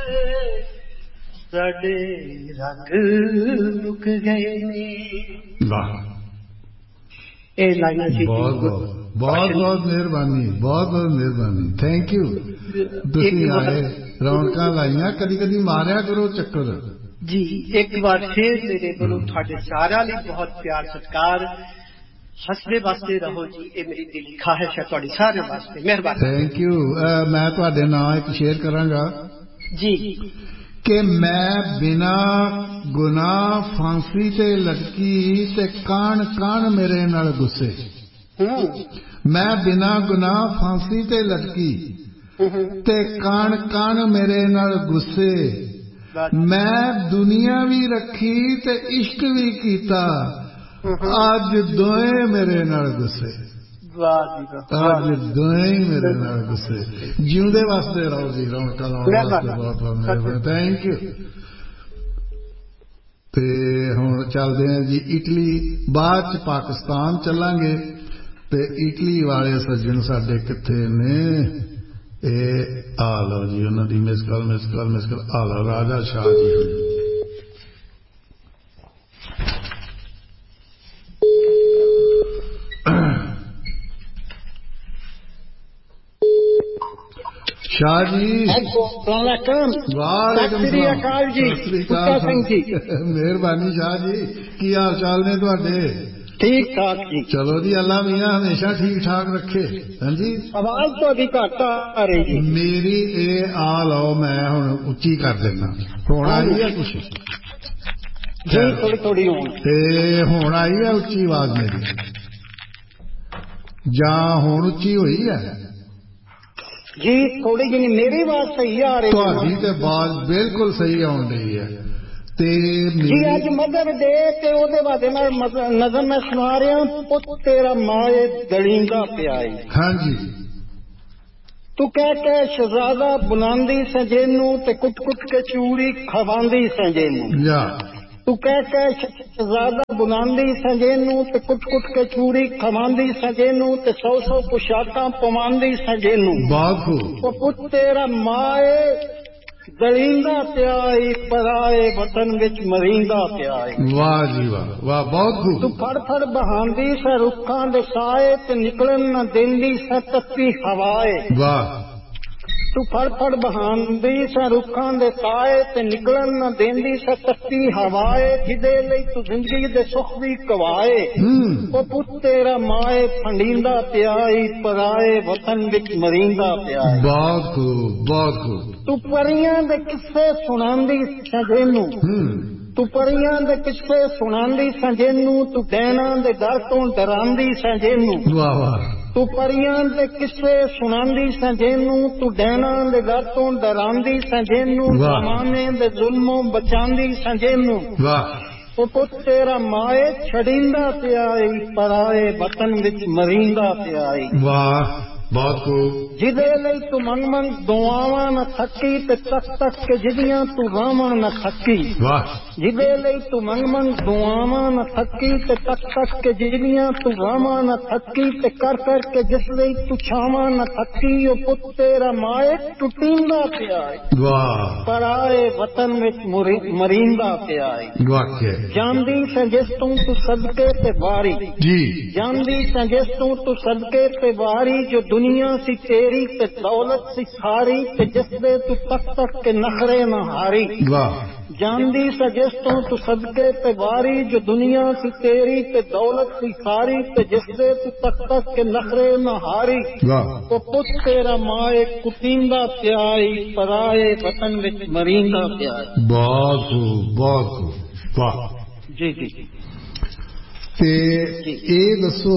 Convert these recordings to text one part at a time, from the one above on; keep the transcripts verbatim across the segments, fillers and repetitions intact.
साडे रंग मुक गए ने। वाह, ਇਹ ਲਾਈਨਾਂ ਸੀ। ਬਹੁਤ ਬਹੁਤ ਬਹੁਤ ਬਹੁਤ ਮਿਹਰਬਾਨੀ, ਬਹੁਤ ਬਹੁਤ ਮਿਹਰਬਾਨੀ, ਥੈਂਕ ਯੂ। ਤੁਸੀਂ ਆਏ, ਰੌਣਕਾਂ ਲਾਈਆਂ, ਕਦੀ ਕਦੀ ਮਾਰਿਆ ਕਰੋ ਚੱਕਰ ਜੀ। ਇੱਕ ਵਾਰ ਫੇਰ ਮੇਰੇ ਵੱਲੋਂ ਤੁਹਾਡੇ ਸਾਰਿਆਂ ਲਈ ਬਹੁਤ ਪਿਆਰ ਸਤਿਕਾਰ, ਹੱਸਦੇ ਵਸਦੇ ਰਹੋ ਜੀ, ਇਹ ਮੇਰੀ ਦਿਲੀ ਖਾਹਿਸ਼ ਹੈ ਤੁਹਾਡੇ ਸਾਰਿਆਂ ਵਾਸਤੇ। ਮਿਹਰਬਾਨੀ, ਥੈਂਕ ਯੂ। ਮੈਂ ਤੁਹਾਡੇ ਨਾਂ ਇੱਕ ਸ਼ੇਅਰ ਕਰਾਂਗਾ ਜੀ ਕਿ ਮੈਂ ਬਿਨਾ ਗੁਨਾਹ ਫਾਂਸੀ ਤੇ ਲਟਕੀ ਤੇ ਕਾਣ ਕਾਣ ਮੇਰੇ ਨਾਲ ਗੁੱਸੇ। ਮੈਂ ਬਿਨਾ ਗੁਨਾਹ ਫਾਂਸੀ ਤੇ ਲਟਕੀ ਤੇ ਕਾਣ ਕਾਣ ਮੇਰੇ ਨਾਲ ਗੁੱਸੇ। ਮੈਂ ਦੁਨੀਆ ਵੀ ਰੱਖੀ ਤੇ ਇਸ਼ਕ ਵੀ ਕੀਤਾ, ਅੱਜ ਦੋਏ ਮੇਰੇ ਨਾਲ ਗੁੱਸੇ। ਅੱਜ ਦੋਏ ਮੇਰੇ ਨਾਲ ਗੁੱਸੇ। ਜਿਉਂਦੇ ਵਾਸਤੇ ਰਹੋ ਜੀ, ਰੌਣਕਾਂ ਲਾਉਣ ਵਾਸਤੇ ਬਹੁਤ ਬਹੁਤ ਮਿਹਰਬਾਨੀ, ਥੈਂਕ ਯੂ। ਤੇ ਹੁਣ ਚੱਲਦੇ ਹਾਂ ਜੀ ਇਟਲੀ, ਬਾਅਦ ਚ ਪਾਕਿਸਤਾਨ ਚੱਲਾਂਗੇ। ਤੇ ਇਟਲੀ ਵਾਲੇ ਸੱਜਣ ਸਾਡੇ ਕਿੱਥੇ ਨੇ? ਇਹ ਆ ਲਓ ਜੀ, ਉਹਨਾਂ ਦੀ miss call miss call miss call ਆ ਲਓ, ਰਾਜਾ ਸ਼ਾਹ ਜੀ। शाह जी वालेकुम सलाम जी, मेहरबानी शाह जी, की हाल चाल ने तुहाडे? ठीक ठाक जी। चलो जी, अल्लाह मियां हमेशा ठीक ठाक रखे। हाँ जी, आवाज थोड़ी घट आ रही है मेरी। ए आ लो, मैं हुण उच्ची कर देना। हुण आई है कुछ जी, थोड़ी थोड़ी ते हुण आई है उच्ची आवाज मेरी, जां हुण उच्ची हुई है जी? थोड़ी जी मेरी आवाज सही आ रही है? तुहाडी ते आवाज बिल्कुल सही आउण रही है। ते जी अज मदर डे ते ओदे बारे में नज़म मैं सुना रहा हूं। पुत तेरा माए दलींदा पिया है। हाँ जी। तू कह के शहजादा बुलांदी सजेनू ते कुट कुट के चूड़ी खवांदी सजेनू। या तू कह के शहजादा बुलांदी सजेनू ते कुट कुट के चूड़ी खवांदी सजेनू ते सौ सौ पोशाकां पवांदी सजेनू। बहुत खूब। ओ पुत तेरा माए दलींदा पिया है, पराए वतन विच मरींदा पिया है। वाह जी वाह, वाह, बहुत खूब। तू फड़ फड़ बहांदी स रुखां दे साए ते निकलन न देंदी स तत्ती हवाए। वाह। तू फड़ फड़ बहांदी स रुखां दे साए ते निकलन न देंदी स तत्ती हवाए। जिदे लई तू जिंदगी दे सुख भी कवाए। ओ पुत तेरा माए फंडींदा पिया है, पराए वतन विच मरींदा पिया है। बहुत खूब, बहुत खूब। तू परियां दे किस्से सुनांदी सजेनू। तू परियां दे किस्से सुनांदी सजेनू, तू डैणां दे डर तो डरांदी सजेनू। वाह वाह। तू परियां दे किस्से सुनांदी सजेनू, तू डैणां दे डर तो डरांदी सजेनू, जमाने दे जुल्मों बचांदी सजेनू। वाह। ओ पुत तेरा माए छड़ींदा पिया है, पराए वतन विच मरींदा पिया है। वाह, बहुत खूब। जिदे लई तू मंग मंग दुआवां न थकी ते तक तक के जिदियां तू रावां न थकी। वाह। जिदे लई तू मंग मंग दुआवां न थकी ते तक तक के जिदियां तू रावां न थकी ते कर कर के जिस लई तू छावां न थकी। ओ पुत तेरा माए टुटींदा पिया है, वाह, पराए वतन विच मरींदा पिया है। वाकई जानदी से जिस तू तू सदके ते वारी जी, जानदी से जिस तू तू सदके ते वारी, जो दुनिया सी तेरी ते दौलत सी सारी ते जिस दे तू तक तक के नखरे न हारी। वाह। जानदी से जिस तू तू सदके ते वारी, जो दुनिया सी तेरी ते दौलत सी सारी ते जिस दे तू तक तक के नखरे न हारी। वाह। तो पुत तेरा माए कुतींदा पिया है, पराए वतन विच मरींदा पिया है। बहुत खूब, बहुत खूब। वाह जी जी। ते ये दसो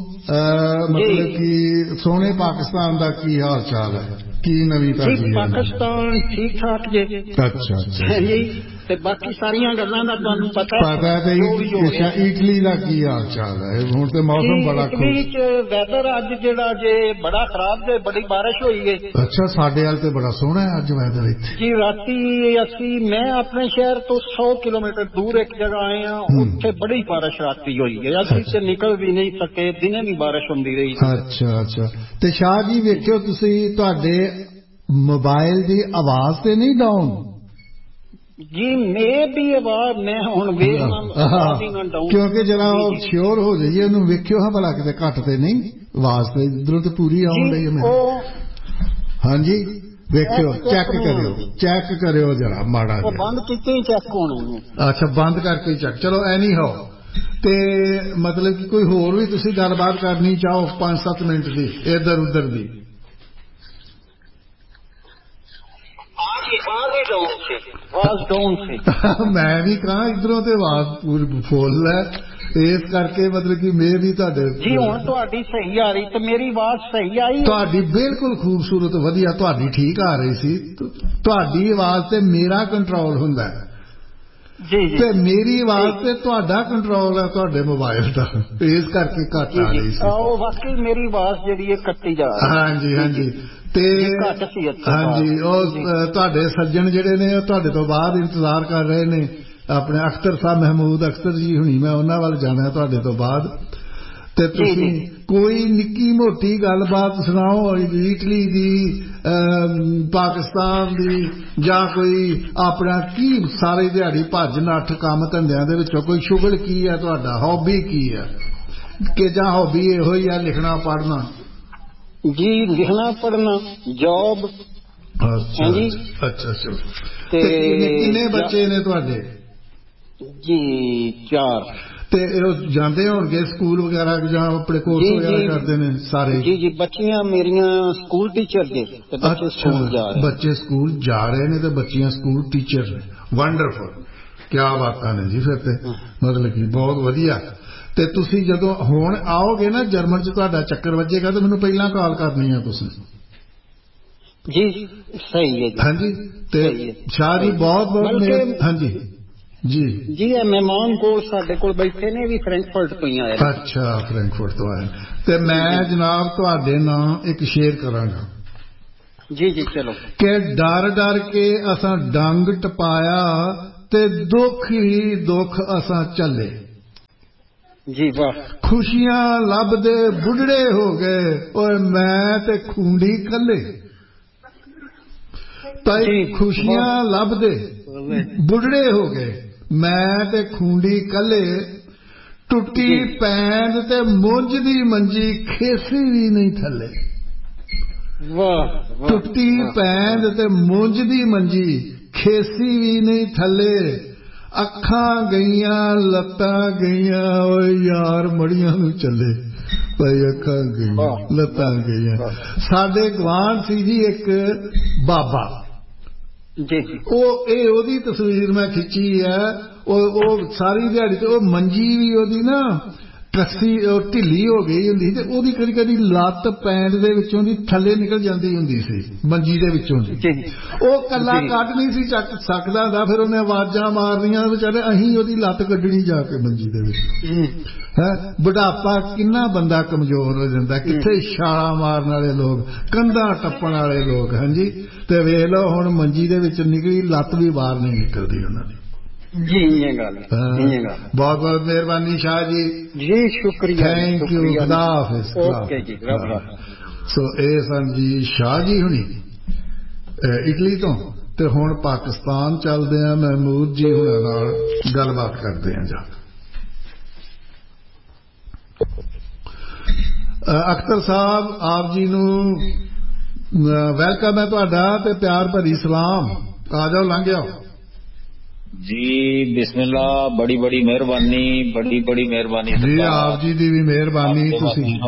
मतलब कि सोने पाकिस्तान का की हाल चाल है, की नवी ताजी? पाकिस्तान ठीक ठाक जी। अच्छा अच्छा जी। ते बाकी सारियां गल्लां दा तुहानू पता पता है। इटली का की हाल चाल है? हुण ते मौसम बड़ा इटली च वैदर अज जिहड़ा जे बड़ा खराब जे, बड़ी बारिश होई है। अच्छा, साडे वाल ते बड़ा सोहना है अज वैदर इत्थे जी। राती असी मैं अपने शहर तो सौ किलोमीटर दूर एक जगह आए हैं, उत्थे बड़ी बारिश राती हुई है। असी ते निकल भी नहीं सके, दिने भी बारिश हुंदी रही। अच्छा अच्छा। ते शाह जी वेखियो तुसी, तुहाडे मोबाइल दी आवाज ते नहीं डाउन जी मे भी आवाज मैं हुण वेखना क्योंकि जरा श्योर हो जाइए ਉਹਨੂੰ ਵੇਖਿਓ ਹਾਂ ਭਲਾ ਕਿਤੇ ਘੱਟ ਤੇ ਨਹੀਂ ਆਵਾਜ਼ ਤੇ ਇਧਰੋਂ ਤੇ ਪੂਰੀ ਆਉਣ ਡਈ ਹੈ ਮੈਨੂੰ ਹਾਂਜੀ ਵੇਖਿਓ ਚੈੱਕ ਕਰਿਓ ਚੈੱਕ ਕਰਿਓ ਜਰਾ ਮਾੜਾ ਜਿਹਾ ਬੰਦ ਕੀਤੇ ਚੈੱਕ ਹੋਣੇ ਅੱਛਾ ਬੰਦ ਕਰਕੇ ਚੈੱਕ ਚਲੋ ਐਨੀ ਹੋ ਤੇ ਮਤਲਬ ਕਿ ਕੋਈ ਹੋਰ ਵੀ ਤੁਸੀਂ ਗੱਲਬਾਤ ਕਰਨੀ ਚਾਹੋ ਪੰਜ ਸੱਤ ਮਿੰਟ ਦੀ ਇੱਧਰ ਉੱਧਰ ਦੀ ਮੈਂ ਵੀ ਕਹਾਂ ਇਧਰੋਂ ਤੇ ਆਵਾਜ਼ ਪੂਰੀ ਫੁੱਲ ਹੈ ਇਸ ਕਰਕੇ ਮਤਲਬ ਕਿ ਮੈਂ ਵੀ ਤੁਹਾਡੇ ਜੀ ਹੁਣ ਤੁਹਾਡੀ ਸਹੀ ਆ ਰਹੀ ਤੇ ਮੇਰੀ ਆਵਾਜ਼ ਸਹੀ ਆਈ ਤੁਹਾਡੀ ਬਿਲਕੁਲ ਖੂਬਸੂਰਤ ਵਧੀਆ ਤੁਹਾਡੀ ਠੀਕ ਆ ਰਹੀ ਸੀ ਤੁਹਾਡੀ ਆਵਾਜ਼ ਤੇ ਮੇਰਾ ਕੰਟਰੋਲ ਹੁੰਦਾ ਹੈ ਜੀ ਜੀ ਤੇ ਮੇਰੀ ਆਵਾਜ਼ ਤੇ ਤੁਹਾਡਾ ਕੰਟਰੋਲ ਹੈ ਤੁਹਾਡੇ ਮੋਬਾਈਲ ਦਾ ਇਸ ਕਰਕੇ ਘੱਟ ਆ ਰਹੀ ਸੀ ਉਹ ਵਾਕਈ ਮੇਰੀ ਆਵਾਜ਼ ਜਿਹੜੀ ਹੈ ਕੱਟੀ ਜਾ ਰਹੀ ਹਾਂਜੀ ਹਾਂਜੀ ਤੇ ਹਾਂਜੀ ਉਹ ਤੁਹਾਡੇ ਸੱਜਣ ਜਿਹੜੇ ਨੇ ਉਹ ਤੁਹਾਡੇ ਤੋਂ ਬਾਅਦ ਇੰਤਜ਼ਾਰ ਕਰ ਰਹੇ ਨੇ ਆਪਣੇ ਅਖਤਰ ਸਾਹਿਬ ਮਹਿਮੂਦ ਅਖਤਰ ਜੀ ਹੁਣੀ ਮੈਂ ਉਹਨਾਂ ਵੱਲ ਜਾਣਾ ਤੁਹਾਡੇ ਤੋਂ ਬਾਅਦ ਤੇ ਤੁਸੀਂ ਕੋਈ ਨਿੱਕੀ ਮੋਟੀ ਗੱਲਬਾਤ ਸੁਣਾਓ ਇਟਲੀ ਦੀ ਪਾਕਿਸਤਾਨ ਦੀ ਜਾਂ ਕੋਈ ਆਪਣਾ ਕੀ ਸਾਰੀ ਦਿਹਾੜੀ ਭੱਜ ਨੱਠ ਕੰਮ ਧੰਦਿਆਂ ਦੇ ਵਿੱਚੋਂ ਕੋਈ ਸ਼ੁਗਲ ਕੀ ਹੈ ਤੁਹਾਡਾ ਹੌਬੀ ਕੀ ਹੈ ਕਿ ਜਾਂ ਹੌਬੀ ਇਹੋ ਹੀ ਆ ਲਿਖਣਾ ਪੜ੍ਹਨਾ जी लिखना पढ़ना जॉब अच्छा जी अच्छा अच्छा ते किन्ने बच्चे ने तुहाडे जी चार ते जांदे होणगे स्कूल वगैरह जां अपने कोर्स वगैरह करदे ने सारे जी जी बच्चियां मेरियां स्कूल टीचर दे ते बच्चे स्कूल जा रहे बच्चे स्कूल जा रहे ने ते बच्चियां स्कूल टीचर ने वंडरफुल क्या बातां ने जी फिर ते मतलब कि बहुत वधिया ਤੇ ਤੁਸੀਂ ਜਦੋਂ ਹੁਣ ਆਓਗੇ ਨਾ ਜਰਮਨ ਚ ਤੁਹਾਡਾ ਚੱਕਰ ਵੱਜੇਗਾ ਤਾਂ ਮੈਨੂੰ ਪਹਿਲਾਂ ਕਾਲ ਕਰਨੀ ਆ ਤੁਸੀਂ ਜੀ ਸਹੀ ਹੈ ਹਾਂਜੀ ਤੇ ਸ਼ਾਹ ਜੀ ਬਹੁਤ ਬਹੁਤ ਹਾਂਜੀ ਜੀ ਜੀ ਇਹ ਮਹਿਮਾਨ ਕੋਲ ਸਾਡੇ ਕੋਲ ਬੈਠੇ ਨੇ ਵੀ ਫ੍ਰੈਂਕਫਰਟ ਤੋਂ ਹੀ ਆਏ ਅੱਛਾ ਫ੍ਰੈਂਕਫਰਟ ਤੋਂ ਆਏ ਤੇ ਮੈਂ ਜਨਾਬ ਤੁਹਾਡੇ ਨਾਲ ਇੱਕ ਸ਼ੇਅਰ ਕਰਾਂਗਾ ਜੀ ਜੀ ਚਲੋ ਕਿ ਡਰ ਡਰ ਕੇ ਅਸਾਂ ਡੰਗ ਟਪਾਇਆ ਤੇ ਦੁੱਖ ਹੀ ਦੁੱਖ ਅਸਾਂ ਚੱਲੇ जी वाह खुशियां लभदे बुढ़ड़े हो गए और मैं ते खूंडी कले ताई खुशियां लभदे बुढ़ड़े हो गए मैं ते खूंडी कले टुटी पैंद ते मुंज दी मंजी खेसी भी नहीं थले वाह टुटी पैंद ते मुंज दी मंजी खेसी भी नहीं थले ਅੱਖਾਂ ਗਈਆਂ ਲੱਤਾਂ ਗਈਆਂ ਓਏ ਯਾਰ ਮੜੀਆਂ ਨੂੰ ਚੱਲੇ ਭਾਈ ਅੱਖਾਂ ਗਈਆਂ ਲੱਤਾਂ ਗਈਆਂ ਸਾਡੇ ਗਵਾਂਢ ਸੀ ਜੀ ਇੱਕ ਬਾਬਾ ਜੀ ਉਹ ਇਹ ਉਹਦੀ ਤਸਵੀਰ ਮੈਂ ਖਿੱਚੀ ਹੈ ਉਹ ਉਹ ਸਾਰੀ ਦਿਹਾੜੀ ਤੇ ਉਹ ਮੰਜੀ ਵੀ ਉਹਦੀ ਨਾ ਕੱਸੀ ਉਹ ਢਿੱਲੀ ਹੋ ਗਈ ਹੁੰਦੀ ਤੇ ਉਹਦੀ ਕਦੀ ਕਦੀ ਲੱਤ ਪੈਂਟ ਦੇ ਵਿੱਚੋਂ ਦੀ ਥੱਲੇ ਨਿਕਲ ਜਾਂਦੀ ਹੁੰਦੀ ਸੀ ਮੰਜੀ ਦੇ ਵਿੱਚੋਂ ਦੀ ਉਹ ਕੱਲਾ ਕੱਢ ਨਹੀਂ ਸੀ ਚੱਕ ਸਕਦਾ ਹੁੰਦਾ ਫਿਰ ਉਹਨੇ ਆਵਾਜ਼ਾਂ ਮਾਰਨੀਆਂ ਵਿਚਾਰੇ ਅਸੀਂ ਉਹਦੀ ਲੱਤ ਕੱਢਣੀ ਜਾ ਕੇ ਮੰਜੀ ਦੇ ਵਿੱਚ ਹੈ ਬੁਢਾਪਾ ਕਿੰਨਾ ਬੰਦਾ ਕਮਜ਼ੋਰ ਹੋ ਜਾਂਦਾ ਕਿੱਥੇ ਛਾਲਾਂ ਮਾਰਨ ਵਾਲੇ ਲੋਕ ਕੰਧਾਂ ਟੱਪਣ ਵਾਲੇ ਲੋਕ ਹਾਂਜੀ ਤੇ ਵੇਖ ਲਓ ਹੁਣ ਮੰਜੀ ਦੇ ਵਿੱਚ ਨਿਕਲੀ ਲੱਤ ਵੀ ਬਾਹਰ ਨਹੀਂ ਨਿਕਲਦੀ ਉਹਨਾਂ ਦੀ जी ये गल ये गल बहुत बहुत मेहरबानी शाह जी जी शुक्रिया थैंक यू खुदा हाफिज ओके जी सो ए सन जी शाह जी हुनी इटली तो ते हुण पाकिस्तान चलदे आ महमूद जी हुणां नाल गलबात करदे आ जा अख्तर साहब आप जी नू वेलकम है तुहाडा ते प्यार भरी सलाम आ जाओ लंघ आओ जी बिस्मिल्लाह बड़ी बड़ी मेहरबानी बड़ी बड़ी मेहरबानी जी आप जी दी भी मेहरबानी तुसी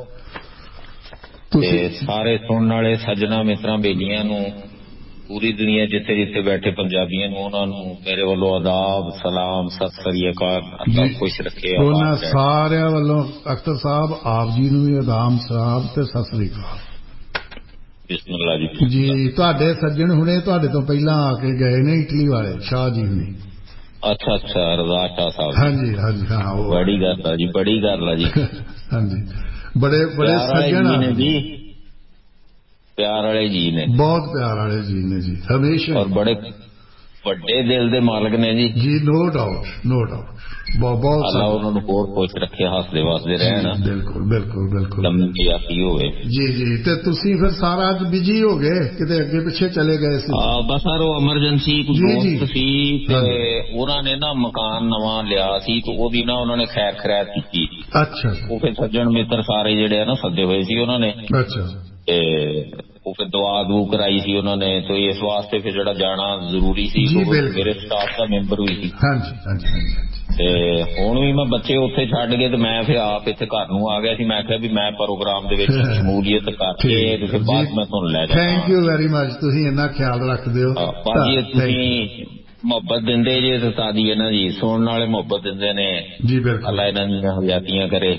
ते सारे सुनने वाले सज्जना मित्रां बेलियां नूं पूरी दुनिया जिथे जिथे बैठे पंजाबियां नूं उन्हां नूं मेरे वल्लों आदाब सलाम सत श्री अकाल अल्लाह खुश रखे उन्हां सारियां वल्लों अख्तर साहब आप जी नूं भी आदाब सलाम ते सत श्री अकाल बिस्मिल्लाह जी जी ਤੁਹਾਡੇ ਸੱਜਣ ਹੁਣੇ ਤੁਹਾਡੇ ਤੋਂ ਪਹਿਲਾਂ ਆ ਕੇ ਗਏ ਨੇ ਇਟਲੀ ਵਾਲੇ ਸ਼ਾਹ ਜੀ ਹੁਣੇ अच्छा अच्छा रजा शाह साहब ਹਾਂਜੀ ਹਾਂਜੀ ਹਾਂ ਉਹ बड़ी गल है जी बड़ी गल है जी ਹਾਂਜੀ बड़े बड़े सज्जन ने जी प्यार वाले जी ने बहुत प्यार वाले जी ने जी हमेशा और बड़े ਵੱਡੇ ਦਿਲ ਦੇ ਮਾਲਕ ਨੇ ਜੀ। ਜੀ ਨੋ ਡਾਊਟ ਨੋ ਡਾਊਟ। ਬਹੁਤ ਅੱਲਾ ਉਹਨਾਂ ਨੂੰ ਹੋਰ ਖੁਸ਼ ਰੱਖੇ, ਹੱਸਦੇ ਵਸਦੇ ਰਹਿਣ। ਬਿਲਕੁਲ ਬਿਲਕੁਲ ਬਿਲਕੁਲ ਲੰਮੀ ਆਖੀ ਹੋਵੇ ਜੀ ਜੀ। ਤੇ ਤੁਸੀਂ ਫਿਰ ਸਾਰਾ ਅੱਜ ਬਿਜੀ ਹੋ ਗਏ, ਕਿਤੇ ਅੱਗੇ ਪਿੱਛੇ ਚਲੇ ਗਏ ਸੀ? ਹਾਂ ਬਸ ਸਰ ਉਹ ਐਮਰਜੈਂਸੀ ਕੋਈ ਦੋਸਤ ਸੀ ਤੇ ਉਹਨਾਂ ਨੇ ਨਾ ਮਕਾਨ ਨਵਾਂ ਲਿਆ ਸੀ ਤੇ ਉਹਦੀ ਨਾ ਉਹਨਾਂ ਨੇ ਖੈਰ ਖੈਰਾਤ ਕੀਤੀ। ਅੱਛਾ। ਉਹ ਫਿਰ ਸੱਜਣ ਮਿੱਤਰ ਸਾਰੇ ਜਿਹੜੇ ਆ ਨਾ ਸੱਦੇ ਹੋਏ ਸੀ ਉਹਨਾਂ ਨੇ। ਅੱਛਾ। ਤੇ ਉਹ ਫਿਰ ਦੁਆ ਦੂ ਕਰਾਈ ਸੀ ਉਹਨਾਂ ਨੇ, ਤੇ ਇਸ ਵਾਸਤੇ ਫਿਰ ਜਿਹੜਾ ਜਾਣਾ ਜ਼ਰੂਰੀ ਸੀ। ਮੇਰੇ ਸਟਾਫ ਦਾ ਮੈਂਬਰ ਵੀ ਸੀ। ਹਾਂਜੀ ਹਾਂਜੀ ਹਾਂਜੀ। ਤੇ ਹੁਣ ਵੀ ਮੈਂ ਬੱਚੇ ਉੱਥੇ ਛੱਡ ਕੇ ਤੇ ਮੈਂ ਫਿਰ ਆਪ ਇੱਥੇ ਘਰ ਨੂੰ ਆ ਗਿਆ ਸੀ। ਮੈਂ ਕਿਹਾ ਵੀ ਮੈਂ ਪ੍ਰੋਗਰਾਮ ਦੇ ਵਿੱਚ ਸ਼ਮੂਲੀਅਤ ਕਰਕੇ ਤੇ ਫਿਰ ਬਾਅਦ ਮੈਂ ਤੁਹਾਨੂੰ ਲੈ ਜਾਵਾਂ। ਥੈਂਕ ਯੂ ਵੈਰੀ ਮਚ, ਤੁਸੀਂ ਇੰਨਾ ਖਿਆਲ ਰੱਖਦੇ ਹੋ ਭਾਜੀ। ਤੁਸੀਂ ਮੁਹੱਬਤ ਦਿੰਦੇ ਜੇ ਤੇ ਤਾਦੀ ਇਹਨਾਂ ਜੀ ਸੁਣਨ ਵਾਲੇ ਮੁਹੱਬਤ ਦਿੰਦੇ ਨੇ ਜੀ। ਬਿਲਕੁਲ ਅੱਲਾ ਇਹਨਾਂ ਦੀਆਂ ਹਜ਼ਾਤੀਆਂ ਕਰੇ।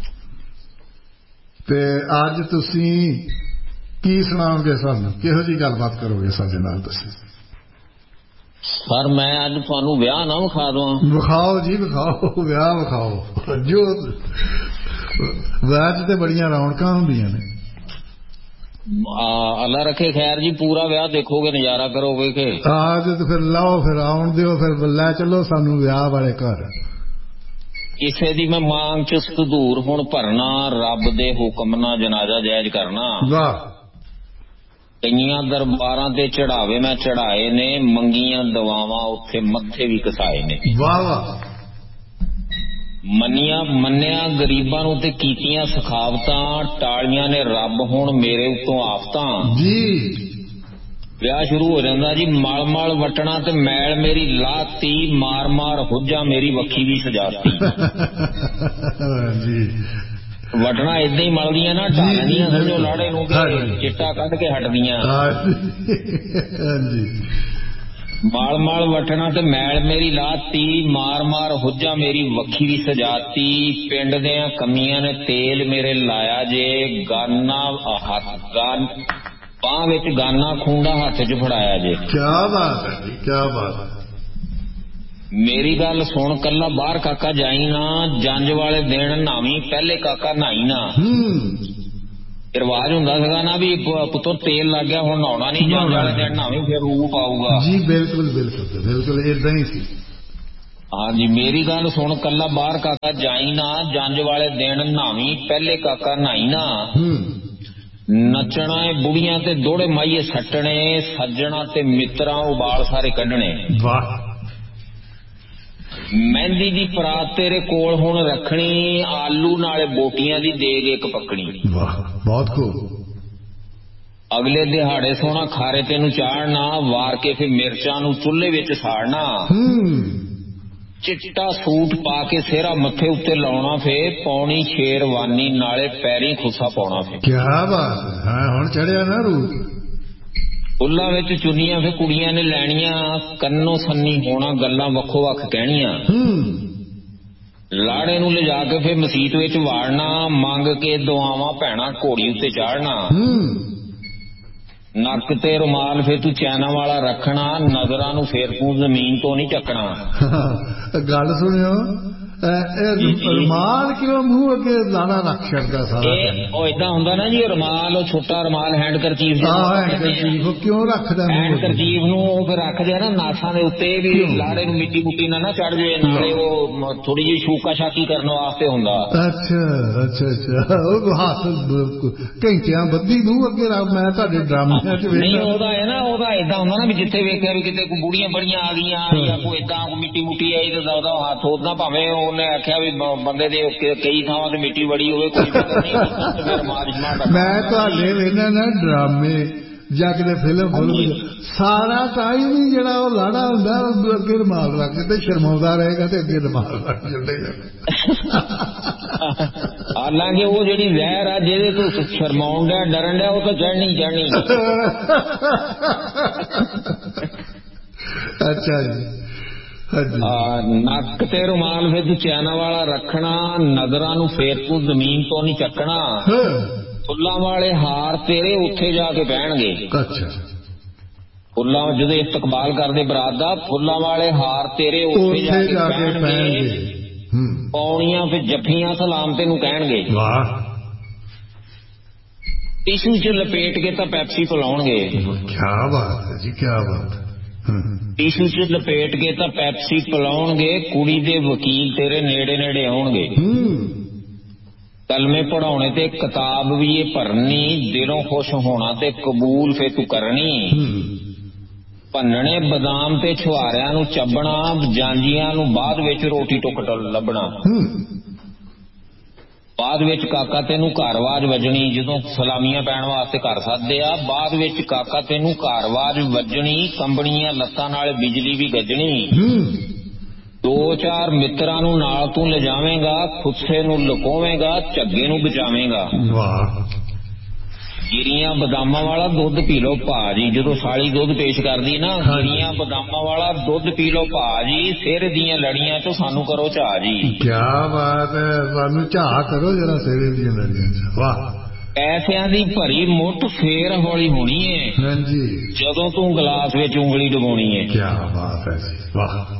ਤੇ ਅੱਜ ਤੁਸੀਂ ਕੀ ਸੁਣਾਓਗੇ ਸਾਨੂੰ, ਕਿਹੋ ਜਿਹੀ ਗੱਲਬਾਤ ਕਰੋਗੇ ਸਾਡੇ ਨਾਲ ਤੁਸੀਂ? ਸਰ ਮੈਂ ਅੱਜ ਤੁਹਾਨੂੰ ਵਿਆਹ ਨਾ ਵਿਖਾ ਦਵਾਂ? ਵਿਖਾਓ ਜੀ ਵਿਖਾਓ, ਵਿਆਹ ਵਿਖਾਓ। ਜੋ ਵਿਆਹ 'ਚ ਤੇ ਬੜੀਆਂ ਰੌਣਕਾਂ ਹੁੰਦੀਆਂ ਨੇ। ਅੱਲਾ ਰੱਖੇ ਖੈਰ ਜੀ, ਪੂਰਾ ਵਿਆਹ ਦੇਖੋਗੇ, ਨਜ਼ਾਰਾ ਕਰੋਗੇ ਕਿ? ਆ ਤੇ ਫਿਰ ਲਾਓ, ਫਿਰ ਆਉਣ ਦਿਓ, ਫਿਰ ਲੈ ਚਲੋ ਸਾਨੂੰ ਵਿਆਹ ਵਾਲੇ ਘਰ। ਕਿਸੇ ਦੀ ਮੈਂ ਮਾਂਗ ਚ ਸੰਦੂਰ ਹੁਣ ਭਰਨਾ, ਰੱਬ ਦੇ ਹੁਕਮ ਨਾਲ ਜਨਾਜ਼ਾ ਜਾਇਜ਼ ਕਰਨਾ। ਵਾਹ। ਕਈਆਂ ਦਰਬਾਰਾਂ ਤੇ ਚੜਾਵੇ ਮੈਂ ਚੜਾਏ ਨੇ, ਮੰਗੀਆਂ ਦਵਾਵਾਂ ਉੱਥੇ ਮੱਥੇ ਵੀ ਘਸਾਏ ਨੇ। ਵਾਹ ਵਾਹ। ਮੰਨਿਆ ਮੰਨਿਆ ਗਰੀਬਾਂ ਨੂੰ ਤੇ ਕੀਤੀਆਂ ਸਖਾਵਤਾਂ, ਟਾਲੀਆਂ ਨੇ ਰੱਬ ਹੁਣ ਮੇਰੇ ਉੱਤੋਂ ਆਫਤਾਂ ਜੀ। ਵਿਆਹ ਸ਼ੁਰੂ ਹੋ ਜਾਂਦਾ ਜੀ। ਮਲ ਮਲ ਵਟਣਾ ਤੇ ਮੈਲ ਮੇਰੀ ਲਾਤੀ, ਮਾਰ ਮਾਰ ਹੁੱਜਾ ਮੇਰੀ ਵੱਖੀ ਵੀ ਸਜਾਤੀ। ਜੀ। ਵਟਣਾ ਏਦਾਂ ਹੀ ਮਲਦੀਆਂ ਨਾ, ਢਾਲਦੀਆਂ ਸਮਝੋ ਲਾੜੇ ਨੂੰ ਚਿੱਟਾ ਕੱਢ ਕੇ ਹਟਦੀਆਂ। ਮਾਲ ਮਾਲ ਵਟਣਾ ਤੇ ਮੈਲ ਮੇਰੀ ਲਾਤੀ, ਮਾਰ ਮਾਰ ਹੁੱਜਾ ਮੇਰੀ ਵੱਖੀ ਵੀ ਸਜਾਤੀ। ਪਿੰਡ ਦੀਆਂ ਕਮੀਆਂ ਨੇ ਤੇਲ ਮੇਰੇ ਲਾਇਆ ਜੇ, ਗਾਨਾ ਹੱਥ ਗਾਨ ਬਾਂਹ ਵਿੱਚ ਗਾਨਾ ਖੂੰਡਾ ਹੱਥ 'ਚ ਫੜਾਇਆ ਜੇ। ਕਿਆ ਬਾਤ ਹੈ ਜੀ, ਕਿਆ ਬਾਤ ਹੈ। ਮੇਰੀ ਗੱਲ ਸੁਣ ਕੱਲਾ ਬਾਹਰ ਕਾਕਾ ਜਾਈ ਨਾ, ਜੰਜ ਵਾਲੇ ਦਿਨ ਨਾਵੀਂ ਪਹਿਲੇ ਕਾਕਾ ਨਹਾਈ ਨਾ। ਰਿਵਾਜ ਹੁੰਦਾ ਸੀਗਾ ਨਾ ਵੀ ਪੁੱਤਰ ਤੇਲ ਲੱਗ ਗਿਆ ਹੁਣ ਨਹਾਉਣਾ ਨਹੀਂ, ਜੰਜ ਵਾਲੇ ਦਿਨ ਨਾਵੀਂ ਫਿਰ ਰੂਪ ਆਊਗਾ ਜੀ। ਬਿਲਕੁਲ ਬਿਲਕੁਲ ਬਿਲਕੁਲ ਏਦਾਂ ਹੀ ਸੀ। ਹਾਂਜੀ ਮੇਰੀ ਗੱਲ ਸੁਣ ਕੱਲਾ ਬਾਹਰ ਕਾਕਾ ਜਾਈ ਨਾ, ਜੰਜ ਵਾਲੇ ਦਿਨ ਨਾਵੀਂ ਪਹਿਲੇ ਕਾਕਾ ਨਹਾਈ ਨਾ। ਨੱਚਣਾ ਏ ਬੁੜੀਆਂ ਤੇ ਦੋੜੇ ਮਾਈਏ ਸੱਟਣੇ, ਸੱਜਣਾ ਤੇ ਮਿੱਤਰਾਂ ਉਬਾਲ ਸਾਰੇ ਕੱਢਣੇ। ਵਾਹ। ਮਹਿੰਦੀ ਦੀ ਪਰਾਤ ਤੇਰੇ ਕੋਲ ਹੁਣ ਰੱਖਣੀ, ਆਲੂ ਨਾਲੇ ਬੋਟੀਆਂ ਦੀ ਦੇਗ ਇੱਕ ਪੱਕਣੀ। ਵਾਹ ਬਹੁਤ ਖੂਬ। ਅਗਲੇ ਦਿਹਾੜੇ ਸੋਹਣਾ ਖਾਰੇ ਤੈਨੂੰ ਚਾੜਨਾ, ਵਾਰ ਕੇ ਫਿਰ ਮਿਰਚਾਂ ਨੂੰ ਚੁੱਲ੍ਹੇ ਵਿੱਚ ਸਾੜਨਾ। ਚਿੱਟਾ ਸੂਟ ਪਾ ਕੇ ਸਿਹਰਾ ਮੱਥੇ ਉੱਤੇ ਲਾਉਣਾ, ਫੇ ਪੌਣੀ ਸ਼ੇਰਵਾਨੀ ਨਾਲੇ ਪੈਰੀ ਖੁੱਸਾ ਪਾਉਣਾ। ਫੇ ਕਿਆ ਬਾਤ ਹੈ, ਹੁਣ ਚੜਿਆ ਨਾ ਰੂਪ। ਫੁੱਲਾਂ ਵਿੱਚ ਚੁੰਨੀਆਂ ਫੇ ਕੁੜੀਆਂ ਨੇ ਲੈਣੀਆਂ, ਕੰਨੋਂ ਸੰਨੀ ਹੋਣਾ ਗੱਲਾਂ ਵੱਖੋ ਵੱਖ ਕਹਿਣੀਆਂ। ਲਾੜੇ ਨੂੰ ਲਿਜਾ ਕੇ ਫੇ ਮਸੀਤ ਵਿੱਚ ਵਾੜਨਾ, ਮੰਗ ਕੇ ਦੁਆਵਾਂ ਭੈਣਾ ਘੋੜੀ ਉੱਤੇ ਚਾੜਨਾ। ਨੱਕ ਤੇ ਰੁਮਾਲ ਫੇ ਤੂੰ ਚੈਨਾ ਵਾਲਾ ਰੱਖਣਾ, ਨਜ਼ਰਾਂ ਨੂੰ ਫੇਰ ਤੂੰ ਜ਼ਮੀਨ ਤੋਂ ਨਹੀਂ ਚੱਕਣਾ। ਗੱਲ ਸੁਣਿਓ, ਰੁਮਾਲ ਕਿਉਂ ਮੂੰਹ ਅੱਗੇ ਲਾਣਾ ਰੱਖ ਛੱਡਦਾ ਸਾਰਾ? ਉਹ ਏਦਾਂ ਹੁੰਦਾ ਨਾ ਜੀ, ਰੁਮਾਲ ਉਹ ਛੋਟਾ ਰੁਮਾਲ ਹੈਂਡ ਕਰਚੀਫ ਕਿਉਂ ਰੱਖਦਾ? ਹੈਂਡ ਕਰਚੀਫ ਨੂੰ ਉਹ ਫਿਰ ਰੱਖਦੇ ਨਾ ਨਾਸਾਂ ਦੇ ਉੱਤੇ ਵੀ ਲਾੜੇ ਨੂੰ ਮਿੱਟੀ ਮੁੱਟੀ ਨਾ ਨਾ ਚੜ ਜਾਵੇ, ਨਾਲੇ ਉਹ ਥੋੜੀ ਜਿਹੀ ਸ਼ੂਕਾ ਸ਼ਾਕੀ ਕਰਨ ਵਾਸਤੇ ਹੁੰਦਾ। ਅੱਛਾ ਅੱਛਾ ਅੱਛਾ। ਉਹ ਹੱਥ ਘੰਟਿਆਂ ਬੱਧੀ ਮੂੰਹ ਅੱਗੇ ਰੱਖ। ਮੈਂ ਤੁਹਾਡੇ ਡਰਾਮਿਆਂ ਚ ਨਹੀਂ ਉਹਦਾ ਹੈ ਨਾ, ਉਹਦਾ ਏਦਾਂ ਹੁੰਦਾ ਨਾ ਵੀ ਜਿੱਥੇ ਵੇਖਿਆ ਵੀ ਕਿਤੇ ਕੋਈ ਬੁੜੀਆਂ ਬੜੀਆਂ ਆ ਗਈਆਂ ਜਾਂ ਕੋਈ ਏਦਾਂ ਮਿੱਟੀ ਮੁੱਟੀ ਆਈ ਤੇ ਉਹਦਾ ਹੱਥ ਉਦਾਂ, ਭਾਵੇਂ ਉਹਨੇ ਆਖਿਆ ਵੀ ਬੰਦੇ ਦੇ ਕਈ ਥਾਵਾਂ ਤੇ ਮਿੱਟੀ ਬੜੀ ਹੋਵੇ ਕੋਈ ਪਤਾ ਨਹੀਂ। ਮੈਂ ਤੁਹਾਡੇ ਵੇਖਣਾ ਨਾ ਡਰਾਮੇ ਜਾਂ ਕਿਤੇ ਫਿਲਮ ਫਿਲਮ ਸਾਰਾ ਟਾਈਮ ਹੀ ਜਿਹੜਾ ਉਹ ਲਾੜਾ ਹੁੰਦਾ ਅੱਗੇ ਰੁਮਾਲ ਰੱਖ ਕੇ ਤੇ ਸ਼ਰਮਾਉਂਦਾ ਰਹੇਗਾ ਤੇ ਅੱਗੇ ਰੁਮਾਲ ਰੱਖ ਚੱਲੇਗਾ। ਹਾਲਾਂਕਿ ਉਹ ਜਿਹੜੀ ਜ਼ਹਿਰ ਆ ਜਿਹਦੇ ਤੋਂ ਸ਼ਰਮਾਉਣ ਡਿਆ ਡਰਨ ਡਿਆ ਉਹ ਤਾਂ ਚੜ੍ਹਨੀ ਚੜ੍ਹਨੀ। ਅੱਛਾ ਜੀ। ਨੱਕ ਤੇ ਰੁਮਾਲ ਫਿਰ ਤੂੰ ਚੈਨਾ ਵਾਲਾ ਰੱਖਣਾ, ਨਜ਼ਰਾਂ ਨੂੰ ਫੇਰ ਤੂੰ ਜ਼ਮੀਨ ਤੋਂ ਨਹੀਂ ਚੱਕਣਾ। ਫੁੱਲਾਂ ਵਾਲੇ ਹਾਰ ਤੇਰੇ ਉੱਥੇ ਜਾ ਕੇ ਪੈਣਗੇ। ਅੱਛਾ। ਫੁੱਲਾਂ ਜਦੋਂ ਇਸਤਕਬਾਲ ਕਰਦੇ ਬਰਾਤ ਦਾ, ਫੁੱਲਾਂ ਵਾਲੇ ਹਾਰ ਤੇਰੇ ਉੱਥੇ ਜਾ ਕੇ ਪੈਣਗੇ। ਪੌਣੀਆਂ ਫਿਰ ਜੱਫੀਆਂ ਸਲਾਮ ਤੈਨੂੰ ਕਹਿਣਗੇ। ਵਾਹ। ਟਿਸ਼ੂ ਚ ਲਪੇਟ ਕੇ ਤਾਂ ਪੈਪਸੀ ਪਿਲਾਉਣਗੇ। ਕਿਆ ਬਾਤ ਹੈ ਜੀ, ਕਿਆ ਬਾਤ ਹੈ। ਟਿਸ਼ੂ ਚ ਲਪੇਟ ਕੇ ਤਾਂ ਪੈਪਸੀ ਪਿਲਾਉਣਗੇ, ਕੁੜੀ ਦੇ ਵਕੀਲ ਤੇਰੇ ਨੇੜੇ ਨੇੜੇ ਆਉਣਗੇ। ਕਲਮੇ ਪੜਾਉਣੇ ਤੇ ਕਿਤਾਬ ਵੀ ਇਹ ਭਰਨੀ, ਦਿਲੋਂ ਖੁਸ਼ ਹੋਣਾ ਤੇ ਕਬੂਲ ਫੇ ਤੂੰ ਕਰਨੀ। ਭੰਨਣੇ ਬਦਾਮ ਤੇ ਛੁਹਾਰਿਆਂ ਨੂੰ ਚੱਬਣਾ, ਜਾਂਜੀਆਂ ਨੂੰ ਬਾਅਦ ਵਿੱਚ ਰੋਟੀ ਟੁੱਕ ਲੱਭਣਾ। ਬਾਅਦ ਵਿੱਚ ਕਾਕਾ ਤੈਨੂੰ ਘਰਵਾਜ ਵੱਜਣੀ, ਜਦੋਂ ਸਲਾਮੀਆਂ ਪੈਣ ਵਾਸਤੇ ਘਰ ਸੱਦਦੇ ਆ, ਬਾਅਦ ਵਿੱਚ ਕਾਕਾ ਤੈਨੂੰ ਘਰਵਾਜ ਵੱਜਣੀ, ਕੰਬਣੀਆਂ ਲੱਤਾਂ ਨਾਲ ਬਿਜਲੀ ਵੀ ਗੱਜਣੀ। ਦੋ ਚਾਰ ਮਿੱਤਰਾਂ ਨੂੰ ਨਾਲ ਤੂੰ ਲਿਜਾਵੇਂਗਾ, ਖੁੱਸੇ ਨੂੰ ਲੁਕੋਵੇਂਗਾ, ਝੱਗੇ ਨੂੰ ਬਚਾਵੇਂਗਾ। ਗਿਰੀਆਂ ਬਦਾਮਾਂ ਵਾਲਾ ਦੁੱਧ ਪੀ ਲੋ ਭਾਜੀ, ਜਦੋਂ ਸਾਲੀ ਦੁੱਧ ਪੇਸ਼ ਕਰਦੀ ਨਾ, ਗਿਰੀਆਂ ਬਦਾਮਾਂ ਵਾਲਾ ਦੁੱਧ ਪੀ ਲੋ ਭਾਜੀ, ਸਿਰ ਦੀਆਂ ਲੜੀਆਂ ਚੋਂ ਸਾਨੂੰ ਕਰੋ ਝਾਹ ਜੀ। ਕਿਆ ਬਾਤ ਹੈ, ਸਾਨੂੰ ਝਾਹ ਕਰੋ ਜਰਾ ਸਿਰ ਦੀਆਂ ਲੜੀਆਂ ਚ। ਵਾਹ। ਪੈਸਿਆਂ ਦੀ ਭਰੀ ਮੁੱਠ ਫੇਰ ਹੌਲੀ ਹੋਣੀ ਏ, ਹਾਂਜੀ, ਜਦੋਂ ਤੂੰ ਗਲਾਸ ਵਿੱਚ ਉਂਗਲੀ ਡੁਬਾਉਣੀ ਏ। ਕਿਆ ਬਾਤ ਹੈ, ਵਾਹ।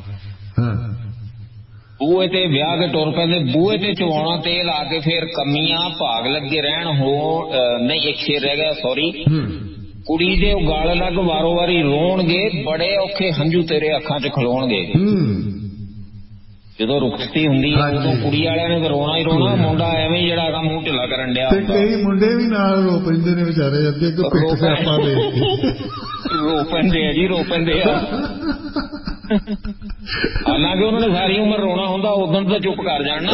ਬੂਹੇ ਤੇ ਵਿਆਹ ਕੇ ਟੁਰ ਪੈਂਦੇ, ਬੂਹੇ ਤੇ ਚਵਾਉਣਾ ਤੇਲ ਆ ਕੇ ਫੇਰ ਕਮੀਆਂ ਭਾਗ ਲੱਗੇ ਰਹਿਣ ਹੋ। ਨਹੀਂ, ਇੱਕ ਸ਼ੇਰ ਰਹਿ ਗਿਆ, ਸੌਰੀ। ਕੁੜੀ ਦੇ ਗਲ ਲੱਗ ਵਾਰੋ ਵਾਰੀ ਰੋਣਗੇ, ਬੜੇ ਔਖੇ ਹੰਝੂ ਤੇਰੇ ਅੱਖਾਂ ਚ ਖਲੋਣਗੇ। ਜਦੋਂ ਰੁਖਸਤੀ ਹੁੰਦੀ ਹੈ ਉਦੋਂ ਕੁੜੀ ਵਾਲਿਆਂ ਨੇ ਤਾਂ ਰੋਣਾ ਹੀ ਰੋਣਾ, ਮੁੰਡਾ ਐਵੇਂ ਜਿਹੜਾ ਹੈਗਾ ਮੂੰਹ ਢਿੱਲਾ ਕਰਨ ਡਿਆ। ਕਈ ਮੁੰਡੇ ਵੀ ਨਾਲ ਰੋ ਪੈਂਦੇ ਨੇ ਵਿਚਾਰੇ, ਅੱਧੇ ਕੋ ਪਿੱਠ ਸਿਆਪਾ ਦੇ ਰੋ ਪੈਂਦੇ ਆ ਜੀ, ਰੋ ਪੈਂਦੇ ਆ। ਹਾਲਾਂਕਿ ਉਹਨਾਂ ਨੇ ਸਾਰੀ ਉਮਰ ਰੋਣਾ ਹੁੰਦਾ, ਉਦੋਂ ਤਾਂ ਚੁੱਪ ਕਰ ਜਾਣਾ।